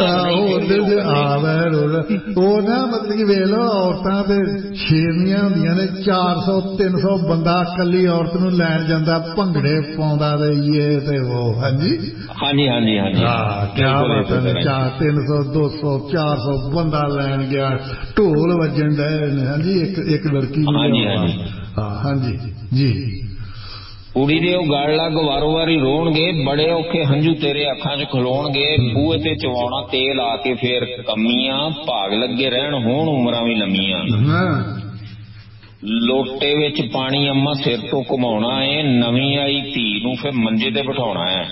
ਉਹ ਨਾ ਮਤਲਬ ਕਿ ਵੇਖ ਲਓ, ਔਰਤਾਂ ਤੇ ਸ਼ੇਰਨੀਆਂ ਹੁੰਦੀਆਂ ਨੇ, ਚਾਰ ਸੌ ਤਿੰਨ ਸੌ ਬੰਦਾ ਇਕੱਲੀ ਔਰਤ ਨੂੰ ਲੈਣ ਜਾਂਦਾ, ਭੰਗੜੇ ਪਾਉਂਦਾ ਤੇ ਇਹ ਤੇ ਉਹ। ਹਾਂਜੀ ਹਾਂਜੀ ਹਾਂਜੀ ਹਾਂਜੀ, ਹਾਂ, ਕਿਆ ਬਾਤ ਹੈ। ਚਾਰ ਤਿੰਨ ਸੌ ਦੋ ਸੌ ਚਾਰ ਸੌ ਬੰਦਾ ਲੈਣ ਗਿਆ, ਢੋਲ ਵੱਜਣ ਡਏ ਨੇ। ਹਾਂਜੀ, ਇੱਕ ਇੱਕ ਲੜਕੀ ਨੂੰ। ਹਾਂ ਹਾਂਜੀ ਜੀ। ਕੁੜੀ ਦੇ ਉਹ ਗਲ ਲੱਗ ਵਾਰੋ ਵਾਰੀ ਰੋਣਗੇ, ਬੜੇ ਔਖੇ ਹੰਝੂ ਤੇਰੇ ਅੱਖਾਂ ਚ ਖਲੋਣਗੇ। ਬੂਹੇ ਤੇ ਚਵਾਉਣਾ ਤੇਲ ਆ ਕੇ ਫੇਰ ਕਮੀਆਂ, ਭਾਗ ਲੱਗੇ ਰਹਿਣ ਹੋਣ ਉਮਰਾਂ ਵੀ ਲੰਮੀਆਂ। ਲੋਟੇ ਵਿੱਚ ਪਾਣੀ ਅੰਮਾ ਸਿਰ ਤੋਂ ਘੁਮਾਉਣਾ ਏ, ਨਵੀਂ ਆਈ ਧੀ ਨੂੰ ਫਿਰ ਮੰਜੇ ਤੇ ਬਿਠਾਉਣਾ ਹੈ।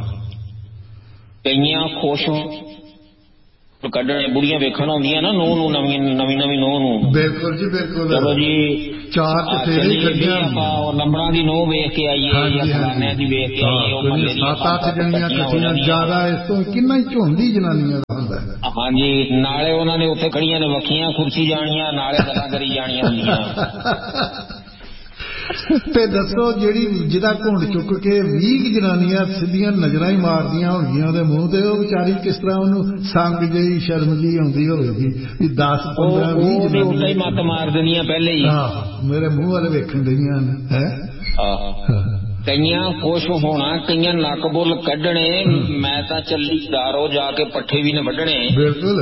ਕਈਆਂ ਖੁਸ਼ ਕੱਢਣੇ, ਬੁੜੀਆਂ ਵੇਖਣ ਆਉਂਦੀਆਂ ਨਾ ਨੂੰਹ ਨੂੰ, ਨਵੀਂ ਨਵੀਂ ਨਵੀਂ ਨੂੰਹ ਨੂੰ। ਬਿਲਕੁਲ ਜੀ ਬਿਲਕੁਲ। ਚਲੋ ਜੀ, ਚਾਰ ਚੱਲੀਏ ਆਪਾਂ ਲੰਬੜਾਂ ਦੀ ਨੂੰਹ ਵੇਖ ਕੇ ਆਈਏ ਜਾਂ ਫਲਾਨਿਆਂ ਦੀ ਵੇਖ ਕੇ ਆਈਏ। ਉਹ ਮਹੱਲੇ ਦੀਆਂ ਸੱਤ ਅੱਠ ਜਣੀਆਂ ਇਕੱਠੀਆਂ, ਜ਼ਿਆਦਾ ਇਸ ਤੋਂ ਕਿੰਨਾ ਹੀ ਝੁੰਡੀ ਜਨਾਨੀਆਂ ਦਾ ਹੁੰਦਾ। ਹਾਂਜੀ, ਨਾਲੇ ਉਹਨਾਂ ਨੇ ਉੱਥੇ ਖੜੀਆਂ ਨੇ ਵੱਖੀਆਂ ਕੁਰਸੀ ਜਾਣੀਆਂ, ਨਾਲੇ ਗੱਲਾਂ ਕਰੀ ਜਾਣੀਆਂ ਹੁੰਦੀਆਂ। ਤੇ ਦੱਸੋ, ਜਿਹੜੀ ਜਿਹਦਾ ਘੁੰਡ ਚੁੱਕ ਕੇ ਵੀਹ ਜਨਾਨੀਆਂ ਸਿੱਧੀਆਂ ਨਜ਼ਰਾਂ ਹੀ ਮਾਰਦੀਆਂ ਹੋਣਗੀਆਂ ਉਹਦੇ ਮੂੰਹ ਤੇ, ਉਹ ਵਿਚਾਰੀ ਕਿਸ ਤਰ੍ਹਾਂ ਉਹਨੂੰ ਸੰਗ ਜਿਹੀ ਸ਼ਰਮ ਜਿਹੀ ਆਉਂਦੀ ਹੋਵੇਗੀ ਵੀ ਦਸ ਪੰਦਰਾਂ ਵੀਹ ਜਨਾਨੀਆਂ ਹੀ ਮੱਤ ਮਾਰ ਦਿੰਦੀਆਂ ਪਹਿਲੇ ਹੀ। ਆਹ, ਮੇਰੇ ਮੂੰਹ ਵੱਲ ਵੇਖਣ ਡਈਆਂ ਨੇ। ਹੈ ਕਈਆਂ ਖੁਸ਼ ਹੋਣਾ, ਕਈਆਂ ਨੱਕ ਬੁੱਲ ਕੱਢਣੇ, ਮੈਂ ਤਾਂ ਚੱਲੀ ਦਾਰੋ ਜਾ ਕੇ ਪੱਠੇ ਵੀ ਨੇ ਵੱਢਣੇ। ਬਿਲਕੁਲ।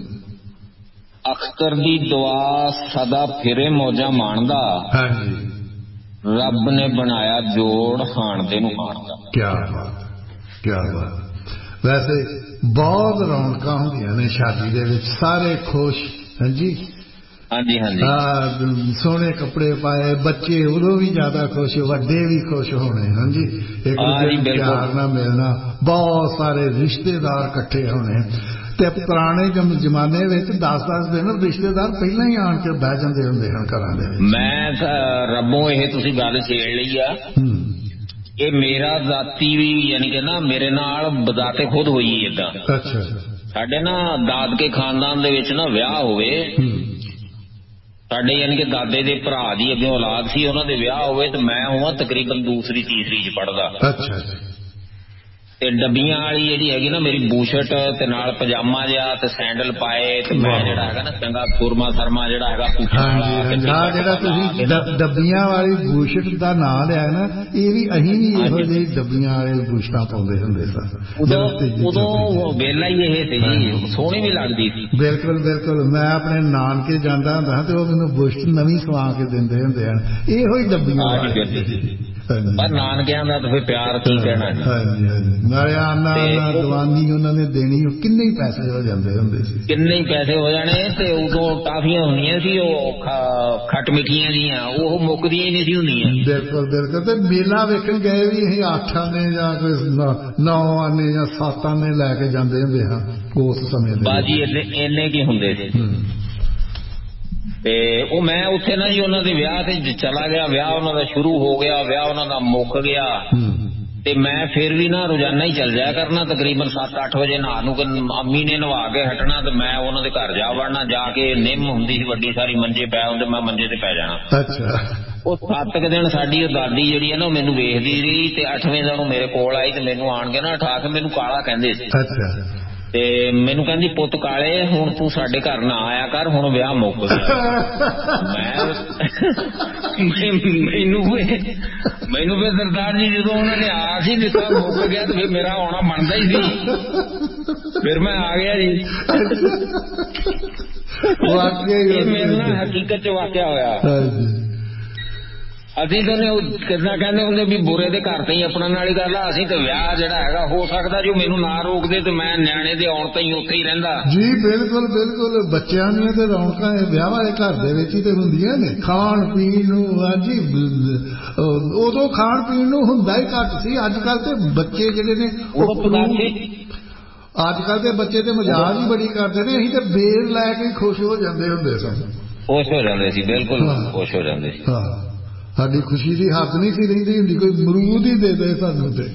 ਅਖਤਰ ਦੀ ਦੁਆ ਸਦਾ ਫਿਰੇ ਮੌਜਾਂ ਮਾਣਦਾ, ਹਾਂਜੀ, ਰੱਬ ਨੇ ਬਣਾਇਆ ਜੋੜ ਹਾਣਦੇ ਨੂੰ ਹਾਣਦਾ। ਕਿਆ ਬਾਤ, ਕਿਆ ਬਾਤ। ਵੈਸੇ ਬਹੁਤ ਰੌਣਕਾਂ ਹੁੰਦੀਆਂ ਨੇ ਸ਼ਾਦੀ ਦੇ ਵਿੱਚ, ਸਾਰੇ ਖੁਸ਼। ਹਾਂਜੀ ਹਾਂਜੀ ਹਾਂਜੀ, ਸੋਹਣੇ ਕੱਪੜੇ ਪਾਏ, ਬੱਚੇ ਉਦੋਂ ਵੀ ਜ਼ਿਆਦਾ ਖੁਸ਼, ਵੱਡੇ ਵੀ ਖੁਸ਼ ਹੋਣੇ। ਹਾਂਜੀ, ਇੱਕ ਦੂਜੇ ਨੂੰ ਪਿਆਰ ਨਾਲ ਮਿਲਣਾ, ਬਹੁਤ ਸਾਰੇ ਰਿਸ਼ਤੇਦਾਰ ਇਕੱਠੇ ਹੋਣੇ। ਤੇ ਪੁਰਾਣੇ ਜ਼ਮਾਨੇ ਵਿੱਚ ਦਸ ਦਸ ਦਿਨ ਰਿਸ਼ਤੇਦਾਰ ਪਹਿਲਾਂ ਹੀ ਆਣ ਕੇ ਬਹਿ ਜਾਂਦੇ ਹੁੰਦੇ ਹਨ ਘਰਾਂ ਦੇ ਵਿੱਚ। ਮੈਂ ਰੱਬੋਂ ਇਹ ਤੁਸੀਂ ਗੱਲ ਛੇੜ ਲਈ ਆ, ਇਹ ਮੇਰਾ ਜ਼ਾਤੀ ਵੀ ਯਾਨੀ ਕਿ ਨਾ ਮੇਰੇ ਨਾਲ ਬਜ਼ਾਤੇ ਖੁਦ ਹੋਈ ਏਦਾਂ। ਅੱਛਾ, ਸਾਡੇ ਨਾ ਦਾਦਕੇ ਖਾਨਦਾਨ ਦੇ ਵਿੱਚ ਨਾ ਵਿਆਹ ਹੋਵੇ, ਸਾਡੇ ਯਾਨੀ ਕਿ ਦਾਦੇ ਦੇ ਭਰਾ ਦੀ ਅੱਗੇ ਔਲਾਦ ਸੀ, ਉਹਨਾਂ ਦੇ ਵਿਆਹ ਹੋਵੇ ਤੇ ਮੈਂ ਹੋਵਾਂ ਤਕਰੀਬਨ ਦੂਸਰੀ ਤੀਸਰੀ ਚ ਪੜਦਾ। ਅੱਛਾ, ਤੇ ਡੱਬੀਆਂ ਵਾਲੀ ਜਿਹੜੀ ਹੈਗੀ ਨਾ ਮੇਰੀ ਬੂਸ਼ਟ ਤੇ ਨਾਲ ਪਜਾਮਾ ਜਿਹਾ ਤੇ ਸੈਂਡਲ ਪਾਏ, ਤੇ ਮੈਂ ਜਿਹੜਾ ਹੈਗਾ ਨਾ ਚੰਗਾ ਕੁਰਮਾ ਸਰਮਾ ਜਿਹੜਾ ਹੈਗਾ ਹਾਂ, ਜਿਹੜਾ ਤੁਸੀਂ ਡੱਬੀਆਂ ਵਾਲੀ ਬੂਸ਼ਟ ਦਾ ਨਾਂ ਲਿਆ ਨਾ, ਇਹ ਵੀ ਅਸੀਂ ਵੀ ਇਹੋ ਜਿਹੀ ਡੱਬੀਆਂ ਵਾਲੇ ਬੂਸ਼ਟਾਂ ਪਾਉਂਦੇ ਹੁੰਦੇ ਸਨ। ਉਦੋਂ ਵੇਲਾ ਹੀ ਇਹ ਸੀ ਜੀ, ਸੋਹਣੀ ਵੀ ਲੱਗਦੀ ਸੀ। ਬਿਲਕੁਲ ਬਿਲਕੁਲ। ਮੈਂ ਆਪਣੇ ਨਾਨਕੇ ਜਾਂਦਾ ਹੁੰਦਾ ਤੇ ਉਹ ਮੈਨੂੰ ਬੂਸ਼ਟ ਨਵੀਂ ਸਵਾ ਕੇ ਦਿੰਦੇ ਹੁੰਦੇ ਹਨ, ਇਹੋ ਹੀ ਡੱਬੀਆਂ ਵਾਲੀ। ਪਰ ਨਾਨਕਿਆਂ ਦਾ ਤਾਂ ਫਿਰ ਪਿਆਰ ਕੀ ਕਹਿਣਾ। ਹਾਂਜੀ ਹਾਂਜੀ, ਨਾਲੇ ਆਨਾ ਦਵਾਨੀ ਉਹਨਾਂ ਨੇ ਦੇਣੀ, ਕਿੰਨੇ ਹੀ ਪੈਸੇ ਹੋ ਜਾਂਦੇ ਹੁੰਦੇ ਸੀ, ਕਿੰਨੇ ਹੀ ਪੈਸੇ ਹੋ ਜਾਣੇ। ਤੇ ਉਦੋਂ ਟਾਫੀਆਂ ਹੁੰਦੀਆਂ ਸੀ ਉਹ ਖੱਟ ਮਿੱਠੀਆਂ ਜੀਆਂ, ਉਹ ਮੁੱਕਦੀਆਂ ਹੀ ਨਹੀਂ ਸੀ ਹੁੰਦੀਆਂ। ਬਿਲਕੁਲ ਬਿਲਕੁਲ। ਤੇ ਮੇਲਾ ਵੇਖਣ ਗਏ ਵੀ ਅਸੀਂ ਅੱਠ ਆਨੇ ਜਾਂ ਕੋਈ ਨੌ ਆਨੇ ਜਾਂ ਸੱਤ ਆਨੇ ਲੈ ਕੇ ਜਾਂਦੇ ਹੁੰਦੇ ਹਾਂ ਉਸ ਸਮੇਂ ਦੇ। ਬਾਜੀ ਇੰਨੇ ਕੀ ਹੁੰਦੇ ਸੀ। ਤੇ ਉਹ ਮੈਂ ਉੱਥੇ ਨਾ ਜੀ ਉਹਨਾਂ ਦੇ ਵਿਆਹ ਤੇ ਚਲਾ ਗਿਆ, ਵਿਆਹ ਉਹਨਾਂ ਦਾ ਸ਼ੁਰੂ ਹੋ ਗਿਆ, ਵਿਆਹ ਉਹਨਾਂ ਦਾ ਮੁੱਕ ਗਿਆ ਤੇ ਮੈਂ ਫਿਰ ਵੀ ਨਾ ਰੋਜ਼ਾਨਾ ਹੀ ਚੱਲ ਜਾਇਆ ਕਰਨਾ, ਤਕਰੀਬਨ ਸੱਤ ਅੱਠ ਵਜੇ ਨਹਾ ਨੂੰ ਅੰਮੀ ਨੇ ਨਵਾ ਕੇ ਹਟਣਾ ਤੇ ਮੈਂ ਉਹਨਾਂ ਦੇ ਘਰ ਜਾ ਵੜਨਾ, ਜਾ ਕੇ ਨਿੰਮ ਹੁੰਦੀ ਸੀ ਵੱਡੀ ਸਾਰੀ, ਮੰਜੇ ਪੈ ਹੁੰਦੇ, ਮੈਂ ਮੰਜੇ ਤੇ ਪੈ ਜਾਣਾ। ਅੱਛਾ। ਉਹ ਸੱਤ ਕੁ ਦਿਨ ਸਾਡੀ ਉਹ ਦਾਦੀ ਜਿਹੜੀ ਹੈ ਨਾ ਉਹ ਮੈਨੂੰ ਵੇਖਦੀ ਰਹੀ ਤੇ ਅੱਠਵੇਂ ਦਿਨ ਉਹ ਮੇਰੇ ਕੋਲ ਆਈ ਤੇ ਮੈਨੂੰ ਆਣ ਕੇ ਨਾ ਉਠਾ ਕੇ ਮੈਨੂੰ ਕਾਲਾ ਕਹਿੰਦੇ ਸੀ। ਅੱਛਾ। ਤੇ ਮੈਨੂੰ ਕਹਿੰਦੀ ਪੁੱਤ ਕਾਲੇ ਹੁਣ ਤੂੰ ਸਾਡੇ ਘਰ ਨਾ ਆਇਆ ਕਰ, ਹੁਣ ਵਿਆਹ ਮੁੱਕ ਗਿਆ। ਮੈਂ ਮੈਨੂੰ ਮੈਨੂੰ ਫਿਰ ਸਰਦਾਰ ਜੀ ਜਦੋਂ ਉਹਨਾਂ ਨੇ ਆ ਸੀ ਦਿੱਤਾ ਮੁੱਕ ਗਿਆ ਤੇ ਫਿਰ ਮੇਰਾ ਆਉਣਾ ਬਣਦਾ ਹੀ ਸੀ, ਫਿਰ ਮੈਂ ਆ ਗਿਆ ਜੀ। ਇਹ ਮੇਰੇ ਨਾਲ ਹਕੀਕਤ ਚ ਵਾਕਿਆ ਹੋਇਆ। ਅਸੀਂ ਤਾਂ ਕਿੱਦਾਂ ਕਹਿੰਦੇ ਹੁੰਦੇ ਵੀ ਬੁਰੇ ਦੇ ਘਰ ਤੇ ਹੀ ਆਪਣਾ ਨਾਲ ਹੀ ਗੱਲ ਆ, ਅਸੀਂ ਤੇ ਵਿਆਹ ਜਿਹੜਾ ਹੈਗਾ ਹੋ ਸਕਦਾ ਜੋ ਮੈਨੂੰ ਨਾ ਰੋਕਦੇ ਤੇ ਮੈਂ ਨਿਆਣੇ ਦੇ ਆਉਣ ਤੇ ਹੀ ਉੱਥੇ ਹੀ ਰਹਿੰਦਾ ਜੀ। ਬਿਲਕੁਲ ਬਿਲਕੁਲ, ਬੱਚਿਆਂ ਦੀਆਂ ਤੇ ਰੌਣਕਾਂ ਵਿਆਹ ਵਾਲੇ ਘਰ ਦੇ ਵਿੱਚ ਹੀ ਤੇ ਹੁੰਦੀਆਂ ਨੇ। ਖਾਣ ਪੀਣ ਨੂੰ ਹਾਂਜੀ ਉਦੋਂ ਖਾਣ ਪੀਣ ਨੂੰ ਹੁੰਦਾ ਹੀ ਘੱਟ ਸੀ, ਅੱਜ ਕੱਲ ਤੇ ਬੱਚੇ ਜਿਹੜੇ ਨੇ ਅੱਜ ਕੱਲ ਦੇ ਬੱਚੇ ਤੇ ਮਜ਼ਾਕ ਹੀ ਬੜੀ ਕਰਦੇ ਨੇ। ਅਸੀਂ ਤੇ ਬੇਰ ਲੈ ਕੇ ਖੁਸ਼ ਹੋ ਜਾਂਦੇ ਹੁੰਦੇ ਸਨ, ਖੁਸ਼ ਹੋ ਜਾਂਦੇ ਸੀ, ਬਿਲਕੁਲ ਖੁਸ਼ ਹੋ ਜਾਂਦੇ ਸੀ। ਹਾਂ, ਸਾਡੀ ਖੁਸ਼ੀ ਦੀ ਹੱਦ ਨਹੀਂ ਸੀ ਰਹਿੰਦੀ ਹੁੰਦੀ, ਕੋਈ ਮਰੂਦ ਹੀ ਦੇ ਦੇ ਸਾਨੂੰ ਤੇ।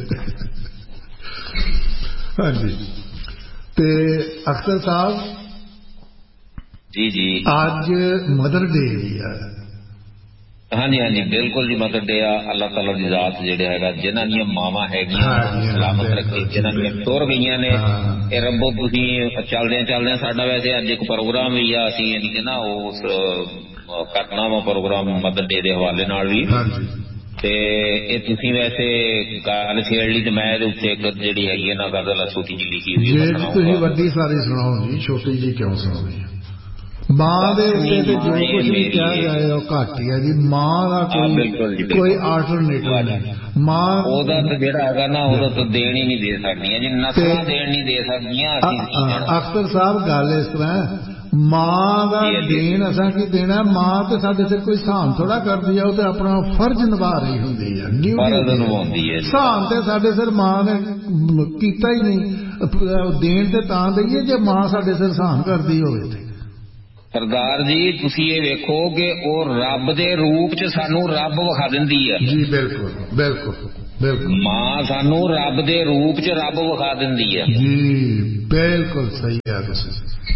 ਹਾਂਜੀ। ਤੇ ਅਖਤਰ ਸਾਹਿਬ ਜੀ ਜੀ ਅੱਜ ਮਦਰ ਡੇ ਵੀ ਹੈ। ਹਾਂਜੀ ਹਾਂਜੀ ਬਿਲਕੁਲ ਜੀ, ਮਦਰ ਡੇ ਆ। ਅੱਲਾਹ ਤਾਲਾ ਦੀ ਜ਼ਾਤ ਜਿਹੜੇ ਹੈਗਾ ਜਿਨ੍ਹਾਂ ਦੀਆਂ ਮਾਵਾਂ ਹੈਗੀਆਂ ਸਲਾਮਤ ਰੱਖੇ, ਜਿਨ੍ਹਾਂ ਦੀਆਂ ਤੁਰ ਗਈਆਂ ਨੇ ਇਹ ਰੱਬੋ ਤੁਸੀਂ ਚੱਲਦਿਆਂ ਚੱਲਦਿਆਂ ਸਾਡਾ ਵੈਸੇ ਅੱਜ ਇੱਕ ਪ੍ਰੋਗਰਾਮ ਵੀ ਆ, ਅਸੀਂ ਯਾਨੀ ਕਿ ਨਾ ਉਸ ਕਰਨਾ ਵਾ ਪ੍ਰੋਗਰਾਮ ਮਦਰ ਡੇ ਦੇ ਹਵਾਲੇ ਨਾਲ ਵੀ, ਤੇ ਇਹ ਤੁਸੀਂ ਵੈਸੇ ਗੱਲ ਛੇੜ ਲਈ ਤੇ ਮੈਂ ਇਹਦੇ ਉੱਤੇ ਇੱਕ ਜਿਹੜੀ ਹੈਗੀ ਨਾ ਗਜ਼ਲ ਛੋਟੀ ਜਿਹੀ ਲਿਖੀ ਹੋਈ, ਤੁਸੀਂ ਵੱਡੀ ਸਾਰੀ ਸੁਣਾਓ ਜੀ, ਛੋਟੀ ਜਿਹੀ ਕਿਉਂ ਸੁਣਾਉਣੀ? ਮਾਂ ਦੇ ਉੱਤੇ ਤੇ ਜੋ ਕੁਝ ਵੀ ਕਿਹਾ ਜਾਏ ਉਹ ਘੱਟ ਹੀ ਹੈ ਜੀ। ਮਾਂ ਦਾ ਕੋਈ ਕੋਈ ਆਲਟਰਨੇਟਿਵ ਨਹੀਂ। ਮਾਂ ਉਹਦਾ ਤਾਂ ਜਿਹੜਾ ਹੈਗਾ ਨਾ ਉਹਦਾ ਤਾਂ ਦੇਣ ਹੀ ਨਹੀਂ ਦੇ ਸਕਦੀਆਂ ਜੀ, ਨਸਲਾਂ ਦੇਣ ਨਹੀਂ ਦੇ ਸਕਦੀਆਂ। ਅਖਤਰ ਸਾਹਿਬ ਗੱਲ ਇਸ ਤਰ੍ਹਾਂ, ਮਾਂ ਦਾ ਦੇਣ ਅਸਾਂ ਕੀ ਦੇਣਾ? ਮਾਂ ਤੇ ਸਾਡੇ ਤੇ ਕੋਈ ਸਾਨ ਥੋੜਾ ਕਰਦੀ ਆ, ਉਹ ਤੇ ਆਪਣਾ ਫਰਜ਼ ਨਿਭਾ ਰਹੀ ਹੁੰਦੀ ਹੈ, ਨਿਭਾਉਂਦੀ ਹੈ। ਸਾਨ ਤੇ ਸਾਡੇ ਸਿਰ ਮਾਂ ਨੇ ਕੀਤਾ ਹੀ ਨਹੀਂ। ਦੇਣ ਤੇ ਤਾਂ ਦਈਏ ਜੇ ਮਾਂ ਸਾਡੇ ਸਿਰ ਸਾਨ ਕਰਦੀ ਹੋਵੇ ਤੇ। ਸਰਦਾਰ ਜੀ ਤੁਸੀਂ ਇਹ ਵੇਖੋ ਕਿ ਉਹ ਰੱਬ ਦੇ ਰੂਪ ਚ ਸਾਨੂੰ ਰੱਬ ਵਿਖਾ ਦਿੰਦੀ ਹੈ ਜੀ। ਬਿਲਕੁਲ ਬਿਲਕੁਲ ਬਿਲਕੁਲ, ਮਾਂ ਸਾਨੂੰ ਰੱਬ ਦੇ ਰੂਪ ਚ ਰੱਬ ਵਿਖਾ ਦਿੰਦੀ ਹੈ ਜੀ। ਬਿਲਕੁਲ ਸਹੀ ਹੈ। ਤੁਸੀਂ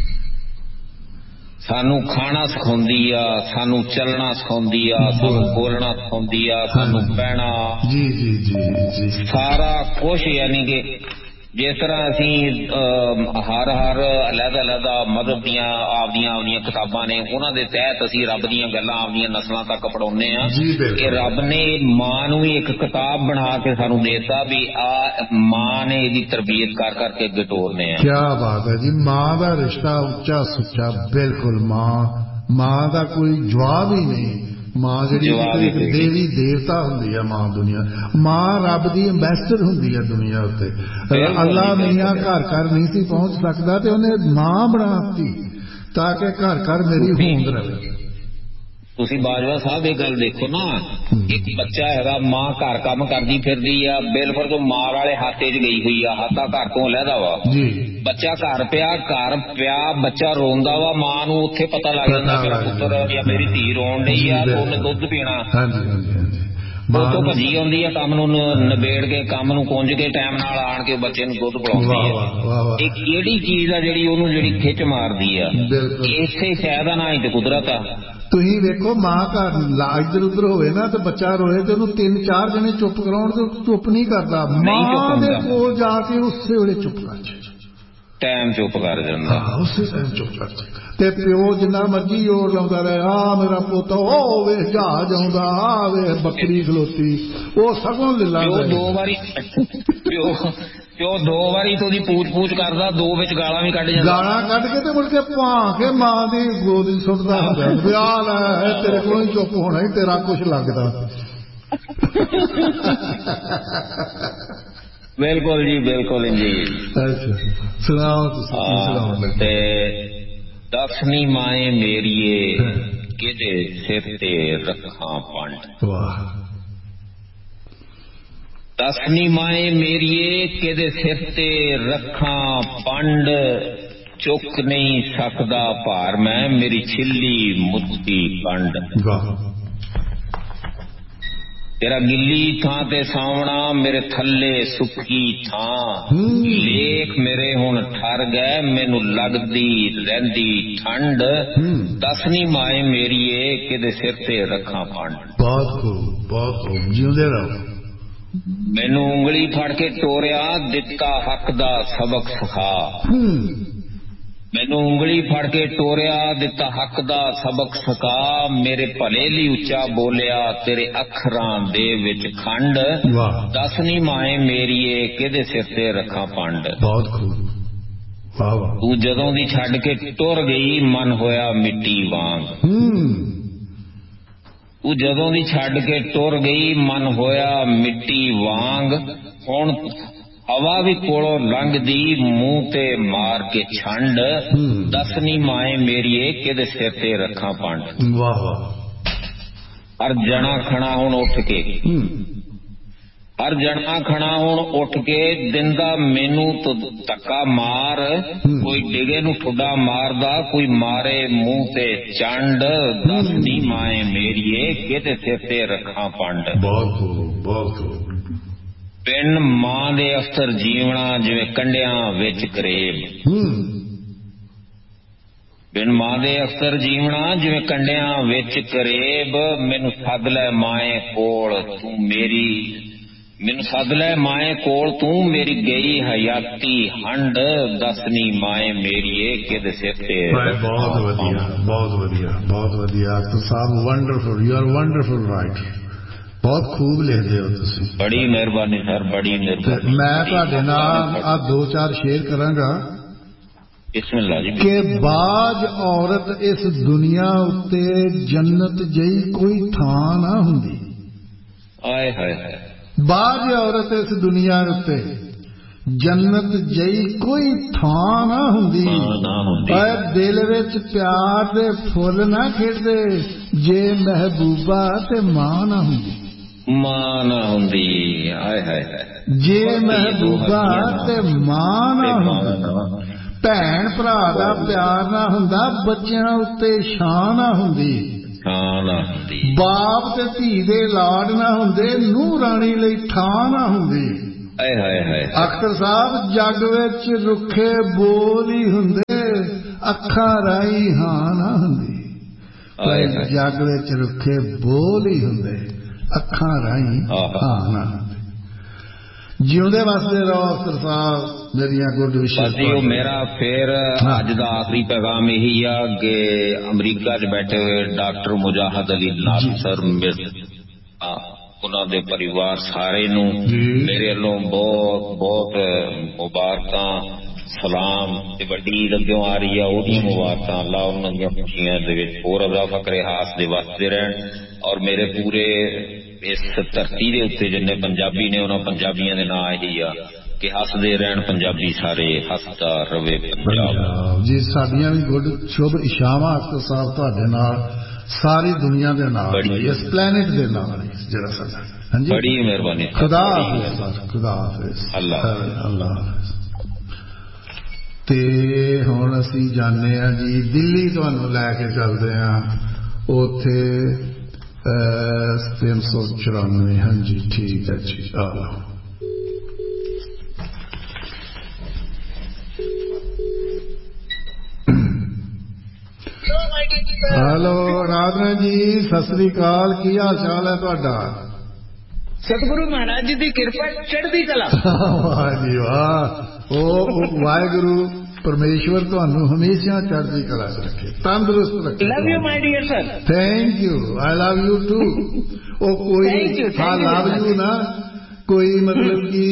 ਸਾਨੂੰ ਖਾਣਾ ਸਿਖਾਉਂਦੀ ਆ, ਸਾਨੂੰ ਚੱਲਣਾ ਸਿਖਾਉਂਦੀ ਆ, ਸਾਨੂੰ ਬੋਲਣਾ ਸਿਖਾਉਂਦੀ ਆ, ਸਾਨੂੰ ਬਹਿਣਾ, ਜੀ ਜੀ ਜੀ ਜੀ, ਸਾਰਾ ਕੁਛ। ਯਾਨੀ ਕਿ ਜਿਸ ਤਰ੍ਹਾਂ ਅਸੀਂ ਹਰ ਹਰ ਅਲੱਗ ਅਲੱਗ ਮਜ਼ਹਬ ਦੀਆਂ ਆਪਦੀਆਂ ਆਪਦੀਆਂ ਕਿਤਾਬਾਂ ਨੇ, ਉਹਨਾਂ ਦੇ ਤਹਿਤ ਅਸੀਂ ਰੱਬ ਦੀਆਂ ਗੱਲਾਂ ਆਪਦੀਆਂ ਨਸਲਾਂ ਤੱਕ ਪੜਾਉਂਦੇ ਹਾਂ ਕਿ ਰੱਬ ਨੇ ਮਾਂ ਨੂੰ ਵੀ ਇੱਕ ਕਿਤਾਬ ਬਣਾ ਕੇ ਸਾਨੂੰ ਦੇਤਾ ਵੀ ਆ ਮਾਂ ਨੇ ਇਹਦੀ ਤਰਬੀਅਤ ਕਰ ਕਰਕੇ ਅੱਗੇ ਤੋਰਨੇ ਆ। ਕਿਆ ਬਾਤ ਹੈ ਜੀ। ਮਾਂ ਦਾ ਰਿਸ਼ਤਾ ਉੱਚਾ ਸੁੱਚਾ, ਬਿਲਕੁਲ। ਮਾਂ ਮਾਂ ਦਾ ਕੋਈ ਜਵਾਬ ਹੀ ਨਹੀਂ। ਮਾਂ ਜਿਹੜੀ ਇੱਕ ਦੇਵੀ ਦੇਵਤਾ ਹੁੰਦੀ ਹੈ ਮਾਂ ਦੁਨੀਆ। ਮਾਂ ਰੱਬ ਦੀ ਅੰਬੈਸਡਰ ਹੁੰਦੀ ਹੈ ਦੁਨੀਆ ਉੱਤੇ। ਅੱਲਾ ਮੀਆਂ ਘਰ ਘਰ ਨਹੀਂ ਸੀ ਪਹੁੰਚ ਸਕਦਾ ਤੇ ਉਹਨੇ ਮਾਂ ਬਣਾਤੀ ਤਾਂ ਕਿ ਘਰ ਘਰ ਮੇਰੀ ਹੋਂਦ ਰਹੇ। ਤੁਸੀਂ ਬਾਜਵਾ ਸਾਹਿਬ ਇਹ ਗੱਲ ਦੇਖੋ ਨਾ, ਇੱਕ ਬੱਚਾ ਹੈਗਾ, ਮਾਂ ਘਰ ਕੰਮ ਕਰਦੀ ਫਿਰਦੀ ਆ, ਬਿਲਕੁਲ ਤੋਂ ਮਾਂ ਵਾਲੇ ਹਾਤੇ 'ਚ ਗਈ ਹੋਈ ਆ, ਹਾਤਾ ਘਰ ਤੋਂ ਲਹਿਦਾ ਵਾ। ਬੱਚਾ ਘਰ ਪਿਆ ਘਰ ਪਿਆ ਬੱਚਾ ਰੋਂਦਾ ਵਾ, ਮਾਂ ਨੂੰ ਉੱਥੇ ਪਤਾ ਲੱਗ ਜਾਂਦਾ ਮੇਰਾ ਪੁੱਤਰ ਜਾਂ ਮੇਰੀ ਧੀ ਰੋਣ ਡਈ ਆ, ਉਹਨੇ ਦੁੱਧ ਪੀਣਾ। ਉੱਥੋਂ ਭੱਜੀ ਆਉਂਦੀ ਆ, ਕੰਮ ਨੂੰ ਨਿਬੇੜ ਕੇ, ਕੰਮ ਨੂੰ ਕੁੰਝ ਕੇ ਟਾਈਮ ਨਾਲ ਆਣ ਕੇ ਬੱਚੇ ਨੂੰ ਦੁੱਧ ਪਿਲਾਉਂਦੀ ਆ। ਇਹ ਕਿਹੜੀ ਚੀਜ਼ ਆ ਜਿਹੜੀ ਉਹਨੂੰ ਜਿਹੜੀ ਖਿੱਚ ਮਾਰਦੀ ਆ? ਇਸੇ ਸ਼ਾਇਦ ਆ ਨਾ ਹੀ ਤੇ ਕੁਦਰਤ ਆ। ਤੁਸੀਂ ਵੇਖੋ ਮਾਂ ਘਰ ਇੱਧਰ ਉੱਧਰ ਹੋਵੇ ਨਾ ਤੇ ਬੱਚਾ ਰੋਏ ਤੇ ਉਹਨੂੰ ਤਿੰਨ ਚਾਰ ਜਣੇ ਚੁੱਪ ਕਰਾਉਣ ਤੇ ਚੁੱਪ ਨਹੀਂ ਕਰਦਾ। ਮਾਂ ਦੇ ਕੋਲ ਜਾ ਕੇ ਉਸੇ ਵੇਲੇ ਚੁੱਪ ਕਰ ਜਾਂਦਾ, ਟਾਈਮ ਚੁੱਪ ਕਰ ਜਾਂਦਾ, ਉਸੇ ਟਾਈਮ ਚੁੱਪ ਕਰ ਜਾਂਦਾ। ਤੇ ਪਿਓ ਜਿੰਨਾ ਮਰਜੀ ਜ਼ੋਰ ਲਾਉਂਦਾ ਰਹੇ, ਆ ਮੇਰਾ ਪੁੱਤ ਉਹ ਵੇਖ ਜਹਾਜ਼ ਆਉਂਦਾ, ਆ ਵੇਖ ਬੱਕਰੀ ਖਲੋਤੀ, ਉਹ ਸਗੋਂ ਲਿਲਾ ਦੋ ਵਾਰੀ ਪਿਓ ਪਿਓ ਦੋ ਵਾਰੀ ਤੋਂ ਉਹਦੀ ਪੂਛ ਪੂਛ ਕਰਦਾ, ਦੋ ਵਿੱਚ ਗਾਲਾਂ ਵੀ ਕੱਢ ਜਾਂਦਾ, ਗਾਲਾਂ ਕੱਢ ਕੇ ਤੇ ਮੁੜ ਕੇ ਭਾਂ ਕੇ ਮਾਂ ਦੀ ਗੋਦੀ ਸੁੱਟਦਾ ਹੁੰਦਾ, ਵਿਆਹ ਲੈ ਤੇਰੇ ਕੋਲੋਂ ਹੀ ਚੁੱਪ ਹੋਣਾ ਹੀ ਤੇਰਾ ਕੁਛ ਲੱਗਦਾ। ਬਿਲਕੁਲ ਜੀ ਬਿਲਕੁਲ ਜੀ। ਅੱਛਾ ਸੁਣਾਓ ਤੁਸੀਂ ਸੁਣਾਓ। ਤੇ ਦਸਵੀਂ ਮਾਏ ਮੇਰੀਏ ਕਿਹਦੇ ਸਿਰ ਤੇ ਰੱਖਾਂ ਪੰਡ। ਵਾਹ। ਦਸਵੀਂ ਮਾਏ ਮੇਰੀਏ ਕਿਹਦੇ ਸਿਰ ਤੇ ਰੱਖਾਂ ਪੰਡ, चुक नहीं सकदा भार मैं मेरी छिल्ली मुत्ती कंड तेरा गिल्ली थां ते सावणा मेरे थल्ले सुक्की थां लेख मेरे हुण ठर गए मैनू लगदी रहिंदी ठंड दस नी माए मेरीए किदे सिर ते रखां पंड। बहुत खूब बहुत खूब जिउंदे रहो। मैनू उंगली फड़ के टोरिया दिता हक दा सबक सिखा मैनू उंगली फड़ के टोरिया दिता हक दा सबक सिखा मेरे भले ली उच्चा बोलिया तेरे अखरां दे विच खंड दस नी माए मेरीए किदे सिर ते रखां पंड। बहुत खूब वाह वाह। तू जदों दी छड्ड के टुर गई मन होया मिट्टी वांग तू जदों दी छड्ड के टुर गई मन होया मिट्टी वांग हुण हवा भी कोलों लंघदी मूंह ते मार के छंड दस नी माए मेरीए किदे सिर ते रखां पंड। वाह वाह। हर जना खड़ा हुण उठ के हर जना खड़ा हुण उठ के दिंदा मैनू तो धक्का मार कोई डिगे नू ठुड्डा मारदा कोई मारे मूंह ते चंड दस नी माए मेरीए किदे सिर ते रखां पंड। बहुत खूब बहुत खूब। पिंड मां दे अफसर जीवना जिवें कंडियां विच करेब पिंड मां दे अफसर जीवना जिवें कंडियां विच करेब मैनू सद लै माए कोल तू मेरी मैनू सद लै माए कोल तू मेरी गई हयाती हंड दस नी माए मेरीए किदे सिर ते। बहुत वधिया बहुत वधिया बहुत वधिया तो साहब wonderful you are wonderful writer बहुत खूब लिखते हो तुसी। बड़ी मेहरबानी सर बड़ी मेहरबानी। मैं तुहाडे नाल आ दो चार शेर करांगा कि बाज औरत इस दुनिया उत्ते जन्नत जई कोई थां ना हुंदी। आए हाय हाय। बाज औरत इस दुनिया उत्ते जन्नत जई कोई थां ना हुंदी पर दिल विच प्यार दे फुल ना खिड़दे जे महबूबा ते मां ना हुंदी। मां ना हुंदी आए हाय जे महबूबा ते मां ना हुंदी भैन भरा दा प्यार ना हुंदा बच्चियां उत्ते शान ना हुंदी बाप ते धी दे लाड ना हुंदे नूंह राणी लई थां ना हुंदी। अख्तर साहब जग विच रुखे बोल ही हुंदे अखां राही हां ना हुंदी जग विच रुखे बोल ही हुंदे अखां राही हां ना हुंदी। जिउंदे वसदे रहो अख्तर साहब मेरिया गुड विशेष। मेरा फिर अज दा आखिरी पैगाम यही आ कि अमरीका च बैठे हुए डॉक्टर मुजाहिद अली नासर उन्होंने परिवार सारे नू मेरे वालों बहुत बहुत मुबारकां सलाम ते वड्डी ईद अग्गों आ रही है ओदी मुबारकां अल्लाह उन्हां दी खुशियां दे विच होर इजाफा करे हासदे वसदे रहन और मेरे पूरे इस धरती दे उत्ते जिन्ने पंजाबी ने उन्हां पंजाबियां दे नां यही आ कि हसदे रहन पंजाबी सारे हसदा रवे पंजाब जी। साडियां भी गुड शुभ इशावां अख्तर साहब तुहाडे नाल सारी दुनिया दे नाल इस प्लैनेट दे नाल जरा साडा हां जी बड़ी मेहरबानी खुदा हाफिज़ सर खुदा हाफिज़ अल्लाह अल्लाह हाफिज़। ते हुण असीं जाने आ जी दिल्ली तुहानूं लैके चलदे आ उत्थे तीन सौ चौरानवे हाँ जी ठीक है जी आ लो। हेलो राधना जी सत श्री अकाल की हाल चाल है तुहाडा? सतगुरु महाराज जी की कृपा चढ़दी कला। वाह जी वाह ओ वाहिगुरु परमेश्वर तुहानू हमेशा चढ़दी कला च रखे तंदुरुस्त रखे। Love you my dear sir. Thank you I love you to. ओ कोई हाँ लव यू ना कोई मतलब कि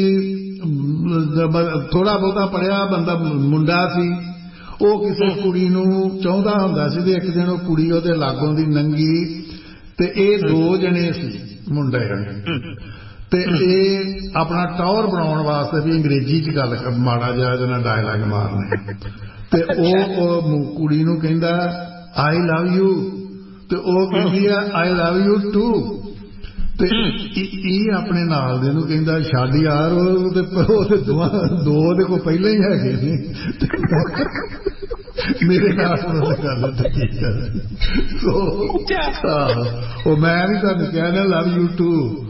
थोड़ा बहुता पढ़िया बंदा मुंडा सी ਉਹ ਕਿਸੇ ਕੁੜੀ ਨੂੰ ਚਾਹੁੰਦਾ ਹੁੰਦਾ ਸੀ ਤੇ ਇੱਕ ਦਿਨ ਉਹ ਕੁੜੀ ਉਹਦੇ ਲਾਗੋਂ ਦੀ ਲੰਘੀ ਤੇ ਇਹ ਦੋ ਜਣੇ ਸੀ ਮੁੰਡੇ ਤੇ ਇਹ ਆਪਣਾ ਟਾਵਰ ਬਣਾਉਣ ਵਾਸਤੇ ਵੀ ਅੰਗਰੇਜ਼ੀ ਚ ਗੱਲ ਮਾੜਾ ਜਿਹਾ ਇਹਦੇ ਨਾਲ ਡਾਇਲਾਗ ਮਾਰਨੇ ਤੇ ਉਹ ਕੁੜੀ ਨੂੰ ਕਹਿੰਦਾ ਆਈ ਲਵ ਯੂ ਤੇ ਉਹ ਕਹਿੰਦੀ ਆ ਆਈ ਲਵ ਯੂ ਟੂ ਤੇ ਇਹ ਆਪਣੇ ਨਾਲ ਦੇ ਨੂੰ ਕਹਿੰਦਾ ਛੱਡ ਯਾਰ ਉਹ ਤੇ ਦੋ ਉਹਦੇ ਕੋਲ ਪਹਿਲਾਂ ਹੀ ਹੈਗੇ ਨੇ ਮੇਰੇ ਨਾਲ ਗੱਲ ਉਹ ਮੈਂ ਵੀ ਤੁਹਾਨੂੰ ਕਹਿਣਾ ਲਵ ਯੂ ਟੂ।